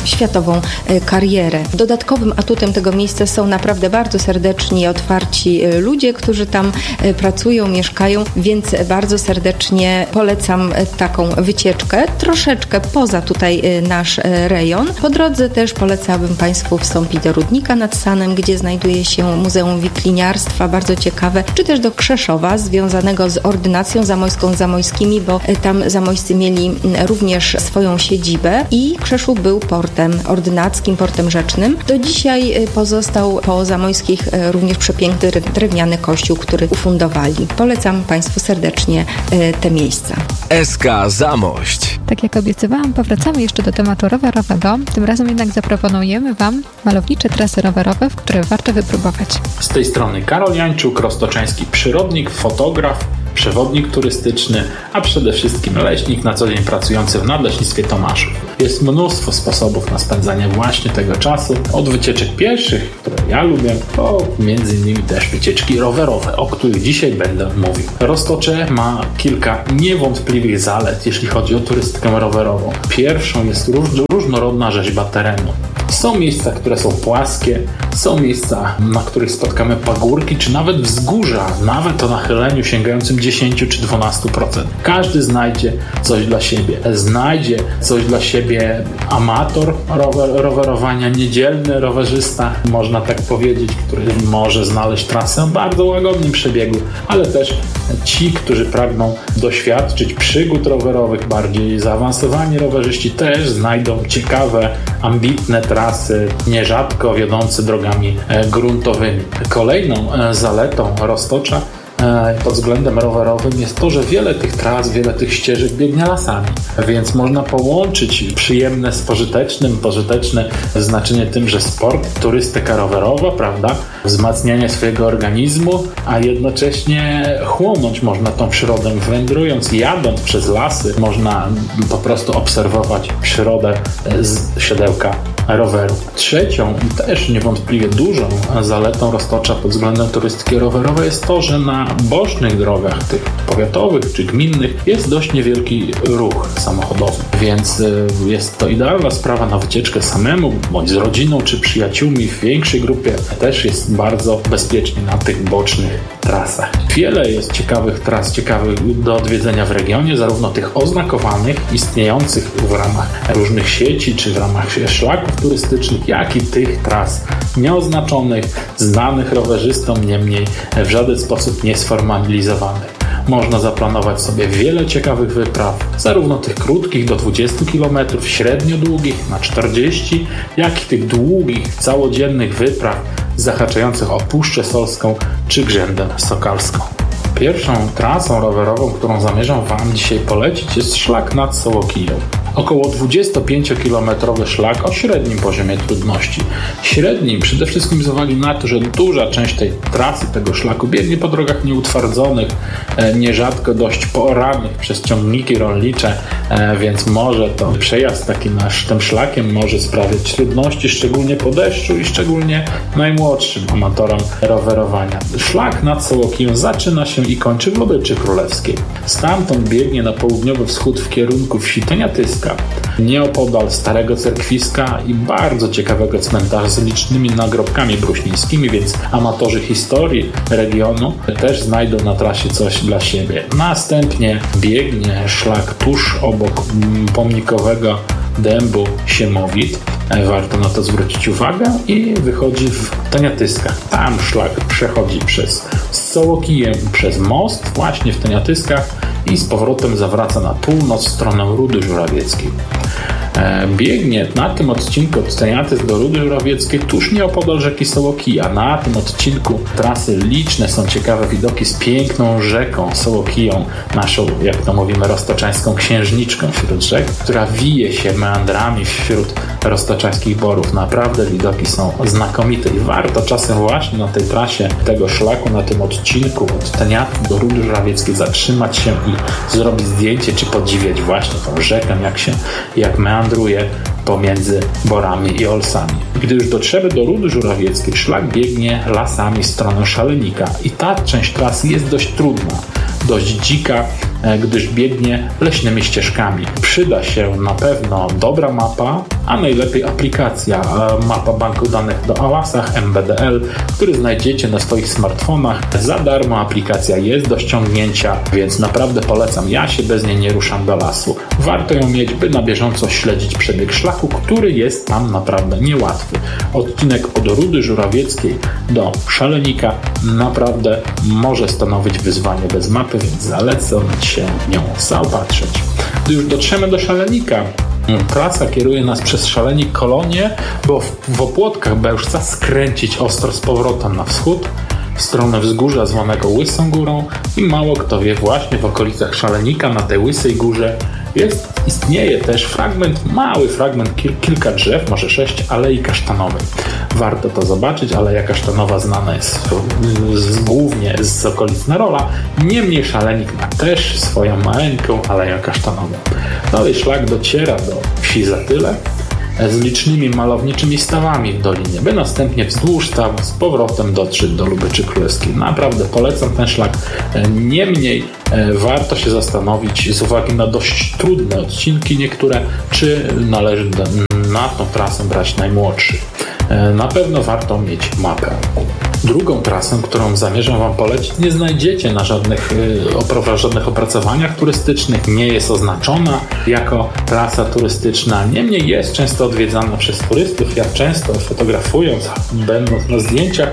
światową karierę. Dodatkowym atutem tego miejsca są naprawdę bardzo serdeczni i otwarci ludzie, którzy tam pracują, mieszkają, więc bardzo serdecznie polecam taką wycieczkę, troszeczkę poza tutaj nasz rejon. Po drodze też polecałabym Państwu wstąpić do Rudnika nad Sanem, gdzie znajduje się Muzeum Wikliniarstwa, bardzo ciekawe, czy też do Krzeszowa, związanego z ordynacją zamojską, z zamojskimi, bo tam zamojscy mieli również swoją siedzibę i Krzeszów był portem ordynackim, portem rzecznym. Do dzisiaj pozostał po zamojskich również przepiękny drewniany kościół, który ufundowali. Polecam Państwu serdecznie te miejsca. S K Zamość. Tak jak obiecywałam, powracamy jeszcze do tematu rowerowego. Tym razem jednak zaproponujemy Wam malownicze trasy rowerowe, w które warto wypróbować. Z tej strony Karol Jańczuk, roztoczeński przyrodnik, fotograf, przewodnik turystyczny, a przede wszystkim leśnik na co dzień pracujący w Nadleśnictwie Tomaszów. Jest mnóstwo sposobów na spędzanie właśnie tego czasu. Od wycieczek pieszych, które ja lubię, to między innymi też wycieczki rowerowe, o których dzisiaj będę mówił. Roztocze ma kilka niewątpliwych zalet, jeśli chodzi o turystykę rowerową. Pierwszą jest róż, różnorodna rzeźba terenu. Są miejsca, które są płaskie, są miejsca, na których spotkamy pagórki, czy nawet wzgórza, nawet o nachyleniu sięgającym dziesięć czy dwanaście procent. Każdy znajdzie coś dla siebie. Znajdzie coś dla siebie amator rower, rowerowania, niedzielny rowerzysta, można tak powiedzieć, który może znaleźć trasę o bardzo łagodnym przebiegu, ale też ci, którzy pragną doświadczyć przygód rowerowych, bardziej zaawansowani rowerzyści też znajdą ciekawe, ambitne trasy, nierzadko wiodące drogami gruntowymi. Kolejną zaletą Roztocza pod względem rowerowym jest to, że wiele tych tras, wiele tych ścieżek biegnie lasami, więc można połączyć przyjemne z pożytecznym, pożyteczne znaczenie tym, że sport, turystyka rowerowa, prawda, wzmacnianie swojego organizmu, a jednocześnie chłonąć można tą przyrodę, wędrując, jadąc przez lasy, można po prostu obserwować przyrodę z siodełka roweru. Trzecią, też niewątpliwie dużą zaletą Roztocza pod względem turystyki rowerowej jest to, że na bocznych drogach, tych powiatowych czy gminnych, jest dość niewielki ruch samochodowy, więc jest to idealna sprawa na wycieczkę samemu, bądź z rodziną czy przyjaciółmi w większej grupie. Też jest bardzo bezpiecznie na tych bocznych trasach. Wiele jest ciekawych tras, ciekawych do odwiedzenia w regionie, zarówno tych oznakowanych, istniejących w ramach różnych sieci czy w ramach szlaków turystycznych, jak i tych tras nieoznaczonych, znanych rowerzystom, niemniej w żaden sposób niesformalizowanych. Można zaplanować sobie wiele ciekawych wypraw, zarówno tych krótkich do dwudziestu kilometrów, średnio długich na czterdzieści, jak i tych długich, całodziennych wypraw zahaczających o Puszczę Solską czy Grzędę Sokalską. Pierwszą trasą rowerową, którą zamierzam Wam dzisiaj polecić, jest szlak nad Sołokiją. Około dwudziestopięciokilometrowy szlak o średnim poziomie trudności. Średnim przede wszystkim z uwagi na to, że duża część tej trasy, tego szlaku biegnie po drogach nieutwardzonych, nierzadko dość pooranych przez ciągniki rolnicze, więc może to przejazd taki nasz tym szlakiem może sprawiać trudności, szczególnie po deszczu i szczególnie najmłodszym amatorom rowerowania. Szlak nad Sołokiją zaczyna się i kończy w Lobyczy Królewskiej. Stamtąd biegnie na południowy wschód w kierunku wsi Teniatyska, nieopodal Starego Cerkwiska i bardzo ciekawego cmentarza z licznymi nagrobkami bruśnińskimi, więc amatorzy historii regionu też znajdą na trasie coś dla siebie. Następnie biegnie szlak tuż obok pomnikowego dębu Siemowit. Warto na to zwrócić uwagę i wychodzi w Teniatyskach. Tam szlak przechodzi przez Sołokiję, przez most właśnie w Teniatyskach i z powrotem zawraca na północ w stronę Rudy Żurawieckiej. Biegnie na tym odcinku od Teniatysk do Rudy Żurawieckiej tuż nieopodal rzeki Sołokija. Na tym odcinku trasy liczne są ciekawe widoki z piękną rzeką Sołokiją, naszą, jak to mówimy, roztoczańską księżniczką wśród rzek, która wije się meandrami wśród roztoczańskich borów. Naprawdę widoki są znakomite i warto czasem właśnie na tej trasie tego szlaku, na tym odcinku od Teniatu do Rudy Żurawieckiej zatrzymać się i zrobić zdjęcie, czy podziwiać właśnie tą rzekę, jak się, jak meandruje pomiędzy borami i olsami. Gdy już dotrzemy do Rudy Żurawieckiej, szlak biegnie lasami w stronę Szalenika i ta część trasy jest dość trudna, dość dzika, gdyż biegnie leśnymi ścieżkami. Przyda się na pewno dobra mapa, a najlepiej aplikacja mapa banku danych do Awasach M B D L, który znajdziecie na swoich smartfonach. Za darmo aplikacja jest do ściągnięcia, więc naprawdę polecam. Ja się bez niej nie ruszam do lasu. Warto ją mieć, by na bieżąco śledzić przebieg szlaku, który jest tam naprawdę niełatwy. Odcinek od Rudy Żurawieckiej do Szalenika naprawdę może stanowić wyzwanie bez mapy, więc zalecam się nią zaopatrzyć. Gdy już dotrzemy do Szalenika, trasa kieruje nas przez Szalenik Kolonię, bo w, w Opłotkach Bełżca skręcić ostro z powrotem na wschód, w stronę wzgórza zwanego Łysą Górą i mało kto wie, właśnie w okolicach Szalenika na tej Łysej Górze jest, istnieje też fragment, mały fragment, kil, kilka drzew, może sześć, Alei Kasztanowej. Warto to zobaczyć. Aleja Kasztanowa znana jest z, głównie z okolic Narola, niemniej Szalenik ma też swoją maleńką Aleję Kasztanową. Dalej szlak dociera do wsi Zatyle z licznymi malowniczymi stawami w dolinie, by następnie wzdłuż stawu z powrotem dotrzeć do Lubyczy Królewskiej. Naprawdę polecam ten szlak. Niemniej warto się zastanowić z uwagi na dość trudne odcinki niektóre, czy należy na tą trasę brać najmłodszy. Na pewno warto mieć mapę. Drugą trasę, którą zamierzam Wam polecić, nie znajdziecie na żadnych, na żadnych opracowaniach turystycznych, nie jest oznaczona jako trasa turystyczna, niemniej jest często odwiedzana przez turystów. Ja często fotografując, będąc na zdjęciach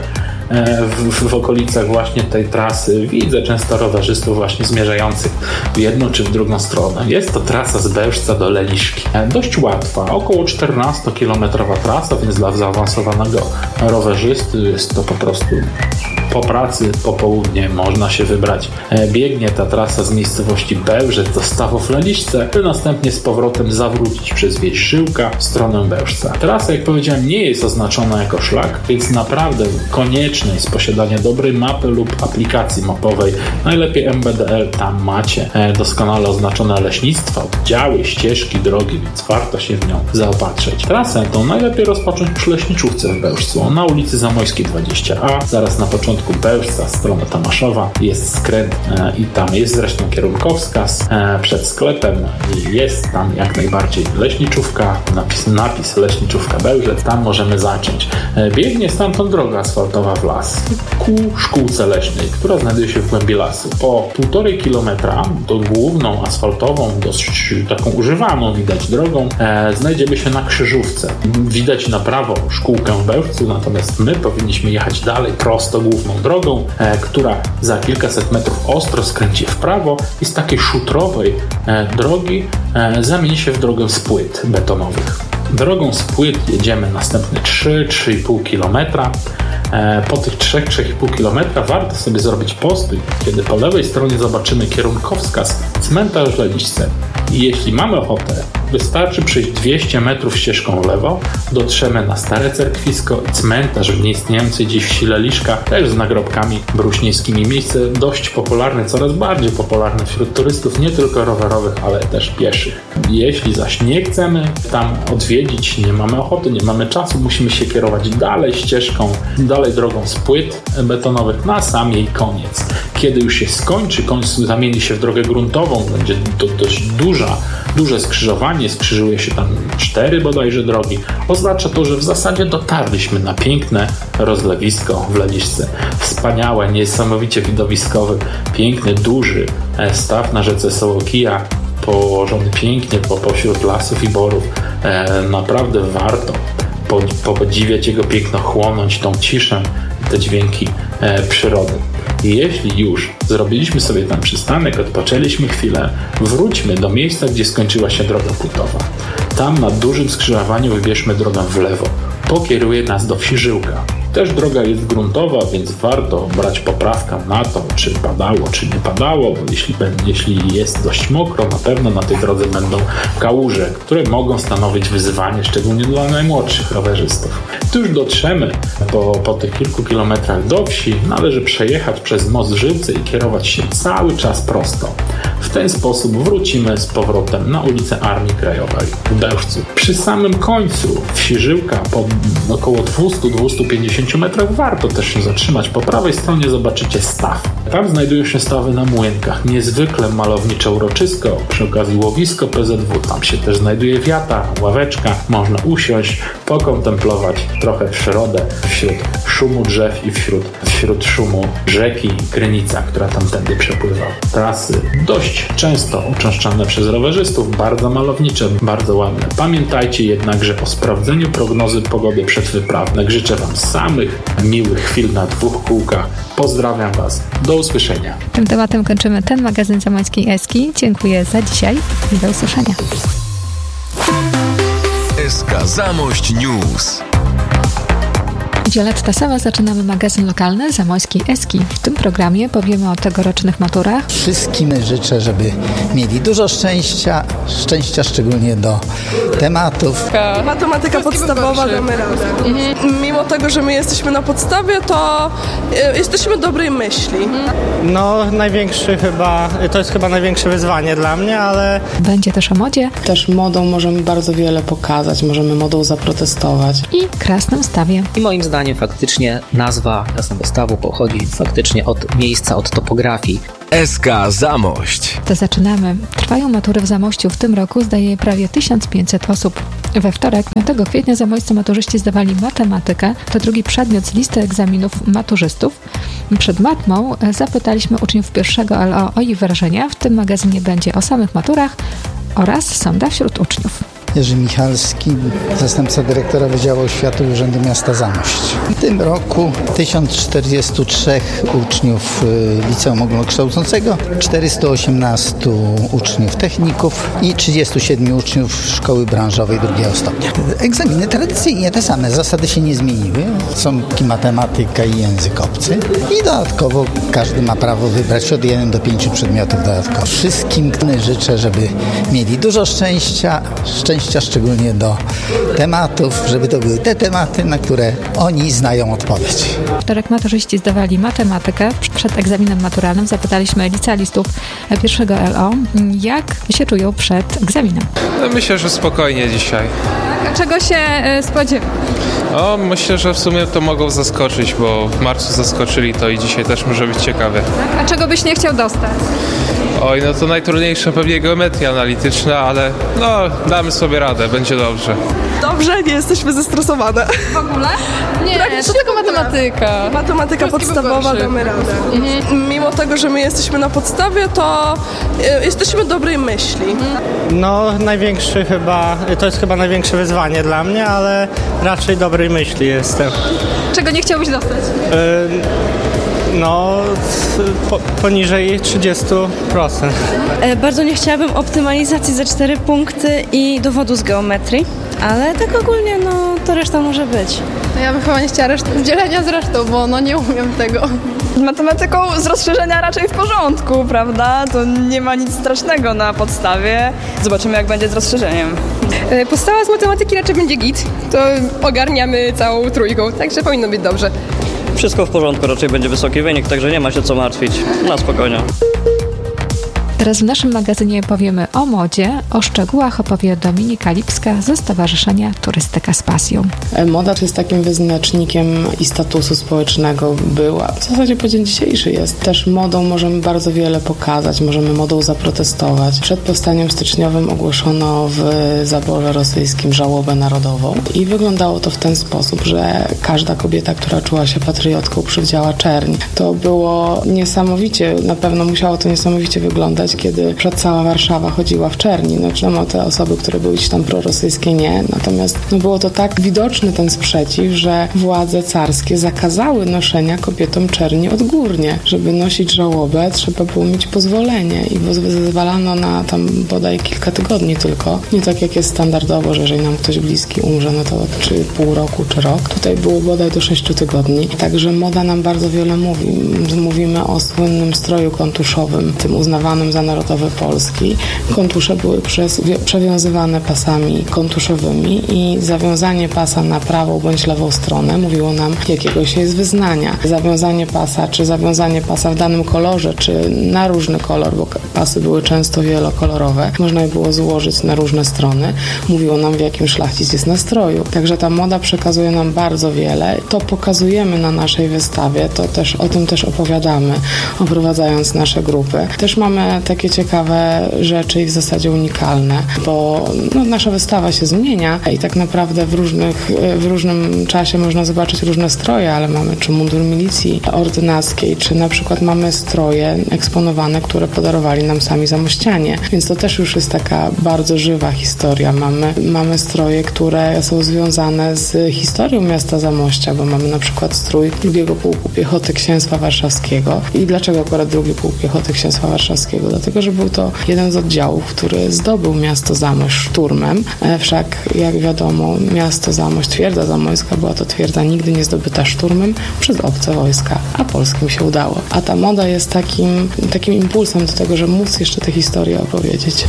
W, w okolicach właśnie tej trasy widzę często rowerzystów właśnie zmierzających w jedną czy w drugą stronę. Jest to trasa z Bełżca do Leliszki. Dość łatwa, około czternastokilometrowa trasa, więc dla zaawansowanego rowerzysty jest to po prostu po pracy, po południe można się wybrać. Biegnie ta trasa z miejscowości Bełżec do Stawów w Leliszce, by następnie z powrotem zawrócić przez wieś Żyłka w stronę Bełżca. Trasa, jak powiedziałem, nie jest oznaczona jako szlak, więc naprawdę konieczne jest posiadanie dobrej mapy lub aplikacji mapowej. Najlepiej M B D L, tam macie doskonale oznaczone leśnictwa, oddziały, ścieżki, drogi, więc warto się w nią zaopatrzyć. Trasę tą najlepiej rozpocząć przy leśniczówce w Bełżcu, na ulicy Zamojskiej dwadzieścia A, zaraz na początku Bełżca, strona Tomaszowa, jest skręt e, i tam jest zresztą kierunkowskaz. E, przed sklepem jest tam jak najbardziej leśniczówka, napis, napis leśniczówka Bełżec, tam możemy zacząć. E, biegnie stamtąd droga asfaltowa w las ku szkółce leśnej, która znajduje się w głębi lasu. Po półtorej kilometra do główną asfaltową, dość taką używaną widać drogą, e, znajdziemy się na krzyżówce. Widać na prawo szkółkę w Bełżcu, natomiast my powinniśmy jechać dalej prosto główną drogą, e, która za kilkaset metrów ostro skręci w prawo i z takiej szutrowej e, drogi e, zamieni się w drogę z płyt betonowych. Drogą z płyt jedziemy następne trzy do trzech i pół kilometra. E, po tych trzy do trzech i pół kilometra warto sobie zrobić postój, kiedy po lewej stronie zobaczymy kierunkowskaz cmentarz w Leliszce. I jeśli mamy ochotę, wystarczy przejść dwieście metrów ścieżką w lewo, dotrzemy na stare cerkwisko i cmentarz w nieistniejącej dziś wsi Leliszka, też z nagrobkami bruśnieńskimi. Miejsce dość popularne, coraz bardziej popularne wśród turystów, nie tylko rowerowych, ale też pieszych. Jeśli zaś nie chcemy tam odwiedzić, nie mamy ochoty, nie mamy czasu, musimy się kierować dalej ścieżką, dalej drogą z płyt betonowych na sam jej koniec. Kiedy już się skończy, koniec zamieni się w drogę gruntową, będzie to dość duża, duże skrzyżowanie, skrzyżuje się tam cztery bodajże drogi. Oznacza to, że w zasadzie dotarliśmy na piękne rozlewisko w Leliszce. Wspaniałe, niesamowicie widowiskowy, piękny, duży staw na rzece Sołokija, położony pięknie po, pośród lasów i borów. E, naprawdę warto podziwiać jego piękno, chłonąć tą ciszę i te dźwięki e, przyrody. Jeśli już zrobiliśmy sobie tam przystanek, odpoczęliśmy chwilę, wróćmy do miejsca, gdzie skończyła się droga płytowa. Tam na dużym skrzyżowaniu wybierzmy drogę w lewo. Pokieruje nas do wsi Żyłka. Też droga jest gruntowa, więc warto brać poprawkę na to, czy padało, czy nie padało, bo jeśli, jeśli jest dość mokro, na pewno na tej drodze będą kałuże, które mogą stanowić wyzwanie, szczególnie dla najmłodszych rowerzystów. Tu już dotrzemy po, po tych kilku kilometrach do wsi, należy przejechać przez most w Żyłce i kierować się cały czas prosto. W ten sposób wrócimy z powrotem na ulicę Armii Krajowej w Bełżcu. Przy samym końcu wsi Żyłka, po około dwieście do dwustu pięćdziesięciu metrach, warto też się zatrzymać. Po prawej stronie zobaczycie staw. Tam znajdują się stawy na młynkach. Niezwykle malownicze uroczysko, przy okazji łowisko P Z W. Tam się też znajduje wiata, ławeczka. Można usiąść, pokontemplować trochę przyrodę wśród szumu drzew i wśród, wśród szumu rzeki Krynica, która tamtędy przepływa. Trasy dość często uczęszczane przez rowerzystów, bardzo malownicze, bardzo ładne. Pamiętajcie jednakże o sprawdzeniu prognozy pogody przed wyprawą. Życzę Wam samych miłych chwil na dwóch kółkach. Pozdrawiam Was. Do usłyszenia. Tym tematem kończymy ten magazyn Zamojskiej Eski. Dziękuję za dzisiaj i do usłyszenia. S K Zamość News. Violetta Sawa, zaczynamy magazyn lokalny Zamojskiej Eski. W tym programie powiemy o tegorocznych maturach. Wszystkim życzę, żeby mieli dużo szczęścia, szczęścia szczególnie do tematów. Matematyka podstawowa, damy radę. Mhm. Mimo tego, że my jesteśmy na podstawie, to jesteśmy dobrej myśli. No, największy chyba, to jest chyba największe wyzwanie dla mnie, ale... Będzie też o modzie. Też modą możemy bardzo wiele pokazać, możemy modą zaprotestować. I krasnym stawie. I moim zdaniem faktycznie nazwa Krasnego Stawu pochodzi faktycznie od miejsca, od topografii. S K Zamość. To zaczynamy. Trwają matury w Zamościu. W tym roku zdaje prawie tysiąc pięćset osób. We wtorek, piątego kwietnia, zamojscy maturzyści zdawali matematykę. To drugi przedmiot z listy egzaminów maturzystów. Przed matmą zapytaliśmy uczniów pierwszego L O o ich wrażenia. W tym magazynie będzie o samych maturach oraz sonda wśród uczniów. Jerzy Michalski, zastępca dyrektora Wydziału Oświaty Urzędu Miasta Zamość. W tym roku tysiąc czterdziestu trzech uczniów Liceum Ogólnokształcącego, czterystu osiemnastu uczniów techników i trzydziestu siedmiu uczniów Szkoły Branżowej drugiego stopnia. Egzaminy tradycyjnie te same, zasady się nie zmieniły. Są matematyka i język obcy i dodatkowo każdy ma prawo wybrać od jeden do pięciu przedmiotów dodatkowych. Wszystkim życzę, żeby mieli dużo szczęścia, szczęścia szczególnie do tematów, żeby to były te tematy, na które oni znają odpowiedź. Wtorek maturzyści zdawali matematykę. Przed egzaminem maturalnym zapytaliśmy licealistów pierwszego L O, jak się czują przed egzaminem. No myślę, że spokojnie dzisiaj. A czego się spodziewa? O, myślę, że w sumie to mogą zaskoczyć, bo w marcu zaskoczyli to i dzisiaj też może być ciekawe. A czego byś nie chciał dostać? Oj, no to najtrudniejsze pewnie geometria analityczna, ale no damy sobie radę, będzie dobrze. Dobrze, nie jesteśmy zestresowane. W ogóle? Nie, to tylko matematyka. Matematyka podstawowa, damy radę. Mhm. Mimo tego, że my jesteśmy na podstawie, to jesteśmy dobrej myśli. No, największy chyba, to jest chyba największe wyzwanie dla mnie, ale raczej dobrej myśli jestem. Czego nie chciałbyś dostać? Y- No, po, poniżej trzydzieści procent. E, bardzo nie chciałabym optymalizacji za cztery punkty i dowodu z geometrii, ale tak ogólnie, no, to reszta może być. No ja bym chyba nie chciała reszt- dzielenia z resztą, bo no nie umiem tego. Z matematyką z rozszerzenia raczej w porządku, prawda? To nie ma nic strasznego na podstawie. Zobaczymy, jak będzie z rozszerzeniem. Podstawa z matematyki raczej będzie git. To ogarniamy całą trójką, także powinno być dobrze. Wszystko w porządku, raczej będzie wysoki wynik, także nie ma się co martwić. Na spokojnie. Teraz w naszym magazynie powiemy o modzie. O szczegółach opowie Dominika Lipska ze Stowarzyszenia Turystyka z Pasją. Moda jest takim wyznacznikiem i statusu społecznego była. W zasadzie po dzień dzisiejszy jest. Też modą możemy bardzo wiele pokazać, możemy modą zaprotestować. Przed powstaniem styczniowym ogłoszono w zaborze rosyjskim żałobę narodową i wyglądało to w ten sposób, że każda kobieta, która czuła się patriotką, przywdziała czerń. To było niesamowicie, na pewno musiało to niesamowicie wyglądać, kiedy przed cała Warszawa chodziła w czerni. No wiadomo, te osoby, które były gdzieś tam prorosyjskie, nie. Natomiast no, było to tak widoczny ten sprzeciw, że władze carskie zakazały noszenia kobietom czerni odgórnie. Żeby nosić żałobę, trzeba było mieć pozwolenie i zezwalano na tam bodaj kilka tygodni tylko. Nie tak jak jest standardowo, że jeżeli nam ktoś bliski umrze, no to czy pół roku, czy rok. Tutaj było bodaj do sześciu tygodni. Także moda nam bardzo wiele mówi. Mówimy o słynnym stroju kontuszowym, tym uznawanym Związek Narodowy Polski. Kontusze były przez, przewiązywane pasami kontuszowymi i zawiązanie pasa na prawą bądź lewą stronę mówiło nam jakiegoś jest wyznania. Zawiązanie pasa, czy zawiązanie pasa w danym kolorze, czy na różny kolor, bo pasy były często wielokolorowe, można je było złożyć na różne strony, mówiło nam w jakim szlachcic jest nastroju. Także ta moda przekazuje nam bardzo wiele. To pokazujemy na naszej wystawie, to też o tym też opowiadamy, oprowadzając nasze grupy. Też mamy takie ciekawe rzeczy i w zasadzie unikalne, bo no, nasza wystawa się zmienia i tak naprawdę w, różnych, w różnym czasie można zobaczyć różne stroje, ale mamy czy mundur milicji ordynackiej, czy na przykład mamy stroje eksponowane, które podarowali nam sami zamościanie, więc to też już jest taka bardzo żywa historia. Mamy, mamy stroje, które są związane z historią miasta Zamościa, bo mamy na przykład strój drugiego Pułku Piechoty Księstwa Warszawskiego. I dlaczego akurat drugi Pułk Piechoty Księstwa Warszawskiego? Dlatego, że był to jeden z oddziałów, który zdobył miasto Zamość szturmem. Wszak, jak wiadomo, miasto Zamość, twierdza zamojska, była to twierdza nigdy nie zdobyta szturmem przez obce wojska, a polskim się udało. A ta moda jest takim, takim impulsem do tego, że móc jeszcze tę historię opowiedzieć.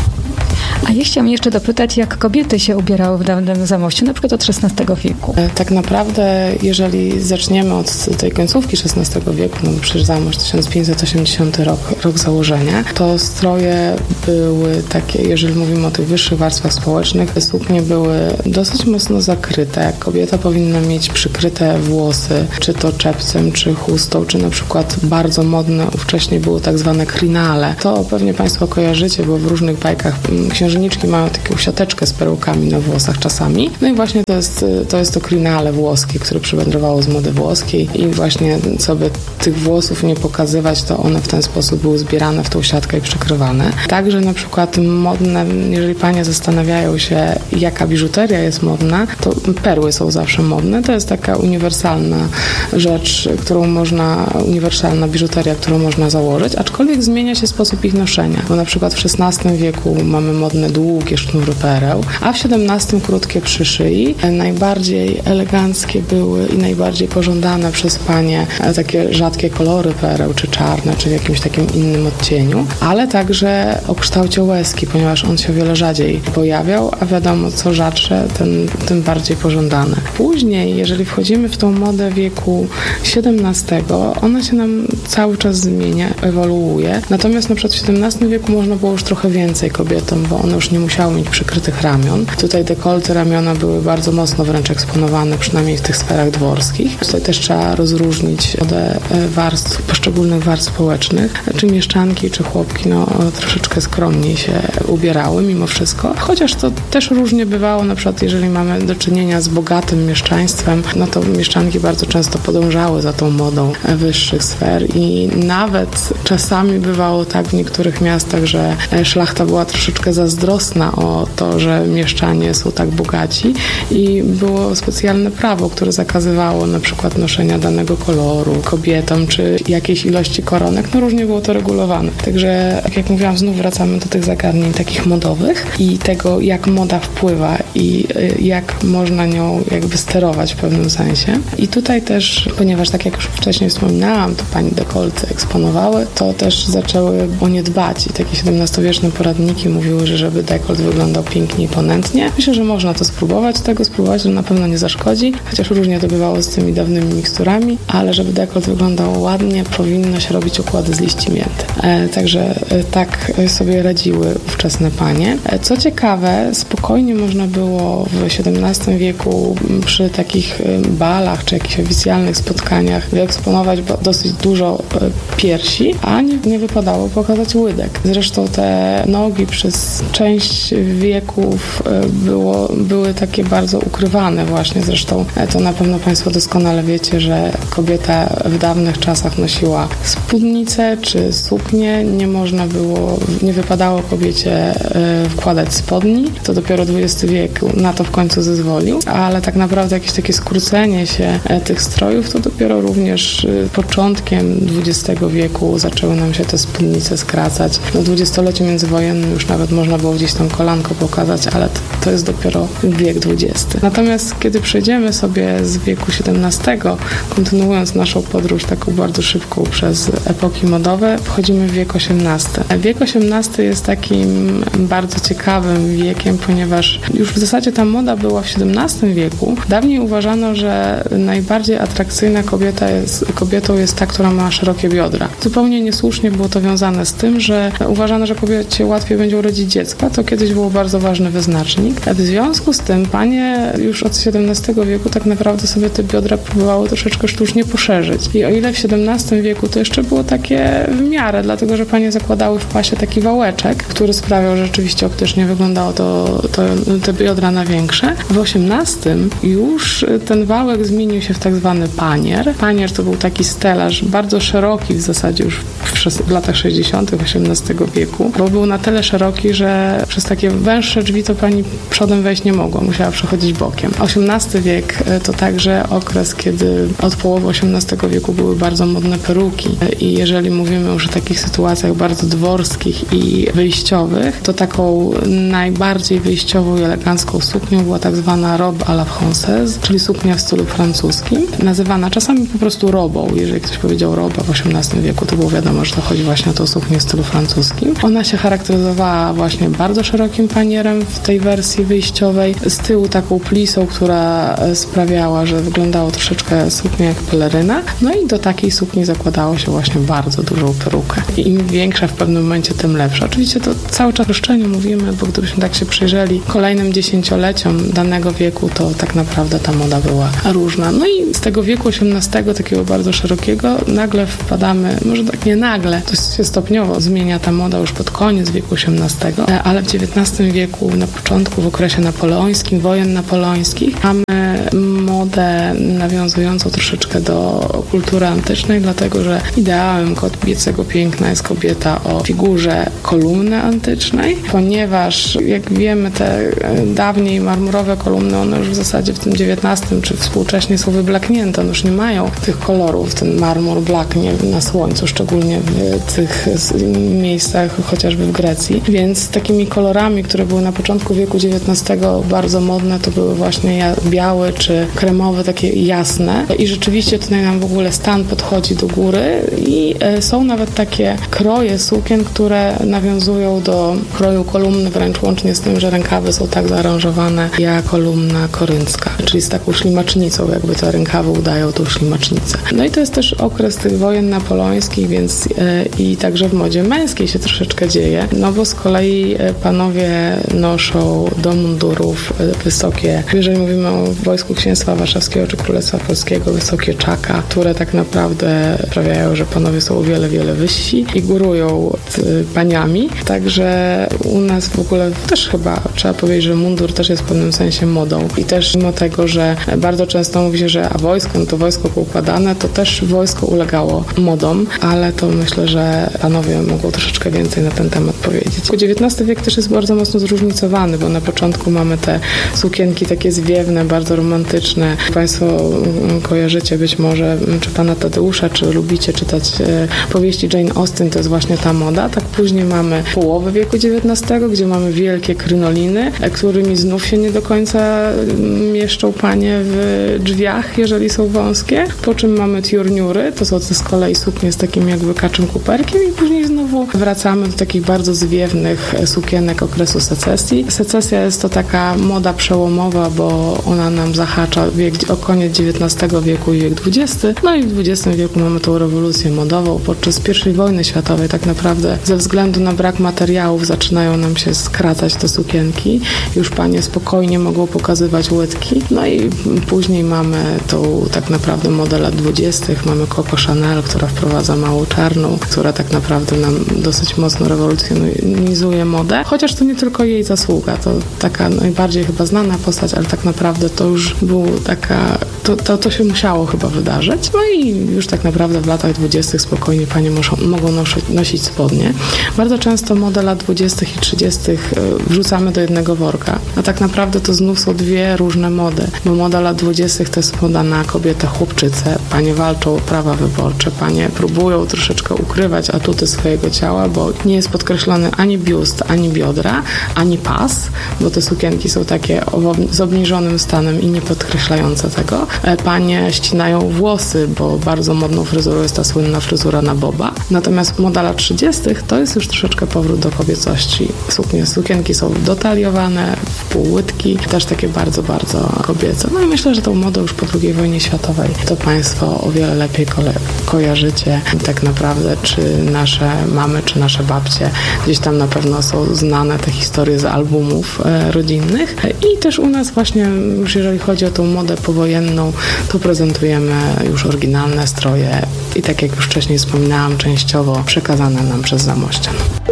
A ja chciałam jeszcze dopytać, jak kobiety się ubierały w dawnym Zamościu, na przykład od szesnastego wieku. Tak naprawdę, jeżeli zaczniemy od tej końcówki szesnastego wieku, no przecież Zamość tysiąc pięćset osiemdziesiąty rok, rok założenia, to stroje były takie, jeżeli mówimy o tych wyższych warstwach społecznych, suknie były dosyć mocno zakryte. Kobieta powinna mieć przykryte włosy, czy to czepcem, czy chustą, czy na przykład bardzo modne ówcześnie było tak zwane krinale. To pewnie Państwo kojarzycie, bo w różnych bajkach księżniczki mają taką siateczkę z perełkami na włosach czasami. No i właśnie to jest to, jest to krinale włoskie, które przywędrowało z mody włoskiej i właśnie, co by tych włosów nie pokazywać, to one w ten sposób były zbierane w tą siatkę i przykrywane. Także na przykład modne, jeżeli panie zastanawiają się, jaka biżuteria jest modna, to perły są zawsze modne. To jest taka uniwersalna rzecz, którą można, uniwersalna biżuteria, którą można założyć, aczkolwiek zmienia się sposób ich noszenia, bo na przykład w szesnastym wieku mamy modne długie sznury pereł, a w siedemnastym krótkie przy szyi. Najbardziej eleganckie były i najbardziej pożądane przez panie takie rzadkie kolory pereł, czy czarne, czy w jakimś takim innym odcieniu, ale także o kształcie łezki, ponieważ on się o wiele rzadziej pojawiał, a wiadomo, co rzadsze, ten, tym bardziej pożądane. Później, jeżeli wchodzimy w tą modę wieku siedemnastego, ona się nam cały czas zmienia, ewoluuje, natomiast na przykład w siedemnastym wieku można było już trochę więcej kobietom, bo one już nie musiały mieć przykrytych ramion. Tutaj dekolty ramiona były bardzo mocno wręcz eksponowane, przynajmniej w tych sferach dworskich. Tutaj też trzeba rozróżnić modę warstw, poszczególnych warstw społecznych, czy mieszczanki, czy chłopki, no troszeczkę skromniej się ubierały mimo wszystko, chociaż to też różnie bywało, na przykład jeżeli mamy do czynienia z bogatym mieszczaństwem, no to mieszczanki bardzo często podążały za tą modą wyższych sfer i nawet czasami bywało tak w niektórych miastach, że szlachta była troszeczkę zazdrosna o to, że mieszczanie są tak bogaci i było specjalne prawo, które zakazywało na przykład noszenia danego koloru kobietom, czy jakiejś ilości koronek, no różnie było to regulowane. Także, jak mówiłam, znów wracamy do tych zagadnień takich modowych i tego, jak moda wpływa i jak można nią jakby sterować w pewnym sensie. I tutaj też, ponieważ tak jak już wcześniej wspominałam, to pani dekolty eksponowały, to też zaczęły o nie dbać i takie siedemnastowieczne poradniki mówiły, że żeby dekolt wyglądał pięknie i ponętnie. Myślę, że można to spróbować, tego spróbować, że na pewno nie zaszkodzi, chociaż różnie to bywało z tymi dawnymi miksturami, ale żeby dekolt wyglądał ładnie, powinno się robić układy z liści mięty. E, także e, tak sobie radziły ówczesne panie. E, co ciekawe, spokojnie można było w siedemnastym wieku przy takich balach czy jakichś oficjalnych spotkaniach wyeksponować dosyć dużo e, piersi, a nie, nie wypadało pokazać łydek. Zresztą te nogi przez część wieków było, były takie bardzo ukrywane właśnie. Zresztą to na pewno Państwo doskonale wiecie, że kobieta w dawnych czasach nosiła spódnicę czy suknię. Nie można było, nie wypadało kobiecie wkładać spodni. To dopiero dwudziesty wiek na to w końcu zezwolił, ale tak naprawdę jakieś takie skrócenie się tych strojów to dopiero również początkiem dwudziestego wieku zaczęły nam się te spódnice skracać. No dwudziestoleciu międzywojennym już nawet można było było gdzieś tam kolanko pokazać, ale to, to jest dopiero wiek dwudziesty. Natomiast kiedy przejdziemy sobie z wieku siedemnastego, kontynuując naszą podróż taką bardzo szybką przez epoki modowe, wchodzimy w wiek osiemnasty. Wiek osiemnasty jest takim bardzo ciekawym wiekiem, ponieważ już w zasadzie ta moda była w siedemnastym wieku. Dawniej uważano, że najbardziej atrakcyjna kobieta jest, kobietą jest ta, która ma szerokie biodra. Zupełnie niesłusznie było to wiązane z tym, że uważano, że kobiecie łatwiej będzie urodzić dziecka. To kiedyś był bardzo ważny wyznacznik. W związku z tym panie już od siedemnastego wieku tak naprawdę sobie te biodra próbowały troszeczkę sztucznie poszerzyć. I o ile w siedemnastym wieku to jeszcze było takie w miarę, dlatego że panie zakładały w pasie taki wałeczek, który sprawiał, że rzeczywiście optycznie wyglądało to, to te biodra na większe. W osiemnastym już ten wałek zmienił się w tak zwany panier. Panier to był taki stelaż bardzo szeroki w zasadzie już w, w latach sześćdziesiątych osiemnastego wieku, bo był na tyle szeroki, że przez takie węższe drzwi to pani przodem wejść nie mogła, musiała przechodzić bokiem. osiemnasty wiek to także okres, kiedy od połowy osiemnastego wieku były bardzo modne peruki i jeżeli mówimy już o takich sytuacjach bardzo dworskich i wyjściowych, to taką najbardziej wyjściową i elegancką suknią była tak zwana robe à la française, czyli suknia w stylu francuskim, nazywana czasami po prostu robą. Jeżeli ktoś powiedział roba w osiemnastym wieku, to było wiadomo, że to chodzi właśnie o tą suknię w stylu francuskim. Ona się charakteryzowała właśnie bardzo szerokim panierem w tej wersji wyjściowej, z tyłu taką plisą, która sprawiała, że wyglądało troszeczkę suknia jak peleryna. No i do takiej sukni zakładało się właśnie bardzo dużą perukę. I im większa w pewnym momencie, tym lepsza. Oczywiście to cały czas o roszczeniu mówimy, bo gdybyśmy tak się przyjrzeli kolejnym dziesięcioleciom danego wieku, to tak naprawdę ta moda była różna. No i z tego wieku osiemnastego, takiego bardzo szerokiego, nagle wpadamy, może tak nie nagle, to się stopniowo zmienia ta moda już pod koniec wieku osiemnastego, ale w dziewiętnastym wieku, na początku, w okresie napoleońskim, wojen napoleońskich, mamy modę nawiązującą troszeczkę do kultury antycznej, dlatego że ideałem kobiecego piękna jest kobieta o figurze kolumny antycznej, ponieważ jak wiemy, te dawniej marmurowe kolumny, one już w zasadzie w tym dziewiętnastym czy współcześnie są wyblaknięte, one już nie mają tych kolorów, ten marmur blaknie na słońcu, szczególnie w tych miejscach, chociażby w Grecji, więc takimi kolorami, które były na początku wieku dziewiętnastego bardzo modne, to były właśnie białe czy kremowe, takie jasne i rzeczywiście tutaj nam w ogóle stan podchodzi do góry i są nawet takie kroje sukien, które nawiązują do kroju kolumny, wręcz łącznie z tym, że rękawy są tak zaaranżowane jak kolumna koryncka, czyli z taką ślimacznicą, jakby te rękawy udają tą ślimacznicę. No i to jest też okres tych wojen napoleońskich, więc e, i także w modzie męskiej się troszeczkę dzieje, no bo z kolei panowie noszą do mundurów wysokie, jeżeli mówimy o Wojsku Księstwa Warszawskiego czy Królestwa Polskiego, wysokie czaka, które tak naprawdę sprawiają, że panowie są o wiele, wiele wyżsi i górują paniami. Także u nas w ogóle też chyba trzeba powiedzieć, że mundur też jest w pewnym sensie modą. I też mimo tego, że bardzo często mówi się, że a wojsko, no to wojsko poukładane, to też wojsko ulegało modom, ale to myślę, że panowie mogą troszeczkę więcej na ten temat powiedzieć. dziewiętnasty wiek też jest bardzo mocno zróżnicowany, bo na początku mamy te sukienki takie zwiewne, bardzo romantyczne. Państwo kojarzycie być może czy pana Tadeusza, czy lubicie czytać e, powieści Jane Austen, to jest właśnie ta moda. Tak później mamy połowę wieku dziewiętnastego, gdzie mamy wielkie krynoliny, e, którymi znów się nie do końca mieszczą panie w drzwiach, jeżeli są wąskie. Po czym mamy tiurniury, to są z kolei suknie z takim jakby kaczym kuperkiem i później znowu wracamy do takich bardzo zwiewnych sukienek okresu secesji. Secesja jest to taka moda przełomowa, bo ona nam zahacza wiek, o koniec dziewiętnastego wieku i wiek dwudziesty. No i w dwudziestym wieku mamy tą rewolucję modową. Podczas pierwszej wojny światowej tak naprawdę ze względu na brak materiałów zaczynają nam się skracać te sukienki. Już panie spokojnie mogą pokazywać łydki. No i później mamy tą tak naprawdę modę lat dwudziestych. Mamy Coco Chanel, która wprowadza małą czarną, która tak naprawdę nam dosyć mocno rewolucjonizuje modę. Chociaż to nie tylko jej zasługa. To taka najbardziej chyba znana postać, ale tak naprawdę to już był taka... To, to, to się musiało chyba wydarzyć. No i już tak naprawdę w latach dwudziestych spokojnie panie muszą, mogą nosić, nosić spodnie. Bardzo często modę lat dwudziestych i trzydziestych wrzucamy do jednego worka. A tak naprawdę to znów są dwie różne mody. Bo moda lat dwudziestych to jest moda na kobietę chłopczycę. Panie walczą o prawa wyborcze. Panie próbują troszeczkę ukrywać atuty swojego całego ciała, bo nie jest podkreślony ani biust, ani biodra, ani pas, bo te sukienki są takie z obniżonym stanem i nie podkreślające tego. Panie ścinają włosy, bo bardzo modną fryzurą jest ta słynna fryzura na boba. Natomiast moda lat trzydziestych to jest już troszeczkę powrót do kobiecości. Suknie, sukienki są dotaliowane, w półłytki, też takie bardzo, bardzo kobiece. No i myślę, że tą modą już po drugiej wojnie światowej to Państwo o wiele lepiej ko- kojarzycie tak naprawdę, czy nasze mamy, czy nasze babcie. Gdzieś tam na pewno są znane te historie z albumów e, rodzinnych i też u nas właśnie już jeżeli chodzi o tą modę powojenną, to prezentujemy już oryginalne stroje i tak jak już wcześniej wspominałam, częściowo przekazane nam przez Zamościan.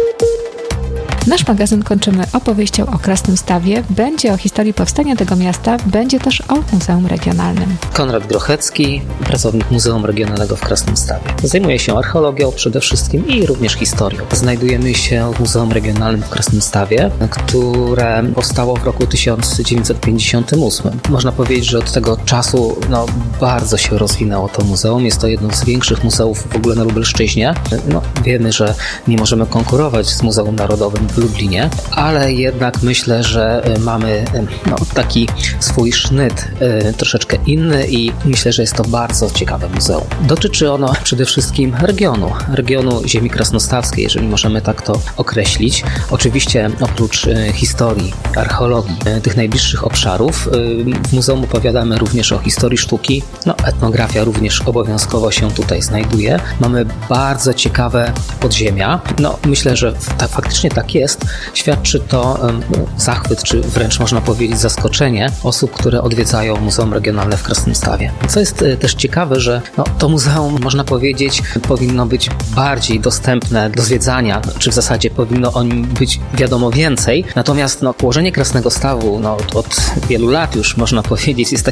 Nasz magazyn kończymy opowieścią o Krasnym Stawie. Będzie o historii powstania tego miasta, będzie też o Muzeum Regionalnym. Konrad Grochecki, pracownik Muzeum Regionalnego w Krasnym Stawie. Zajmuje się archeologią przede wszystkim i również historią. Znajdujemy się w Muzeum Regionalnym w Krasnym Stawie, które powstało w roku tysiąc dziewięćset pięćdziesiątym ósmym. Można powiedzieć, że od tego czasu no, bardzo się rozwinęło to muzeum. Jest to jedno z większych muzeów w ogóle na Lubelszczyźnie. No, wiemy, że nie możemy konkurować z Muzeum Narodowym w Lublinie, ale jednak myślę, że mamy no, taki swój sznyt y, troszeczkę inny i myślę, że jest to bardzo ciekawe muzeum. Dotyczy ono przede wszystkim regionu, regionu ziemi krasnostawskiej, jeżeli możemy tak to określić. Oczywiście oprócz y, historii, archeologii, y, tych najbliższych obszarów, y, w muzeum opowiadamy również o historii sztuki, no etnografia również obowiązkowo się tutaj znajduje. Mamy bardzo ciekawe podziemia. No myślę, że ta, faktycznie tak jest. Świadczy to um, zachwyt, czy wręcz można powiedzieć zaskoczenie osób, które odwiedzają Muzeum Regionalne w Krasnym Stawie. Co jest y, też ciekawe, że no, to muzeum, można powiedzieć, powinno być bardziej dostępne do zwiedzania, czy w zasadzie powinno o nim być wiadomo więcej. Natomiast no, położenie Krasnego Stawu no, od, od wielu lat już, można powiedzieć, jest tak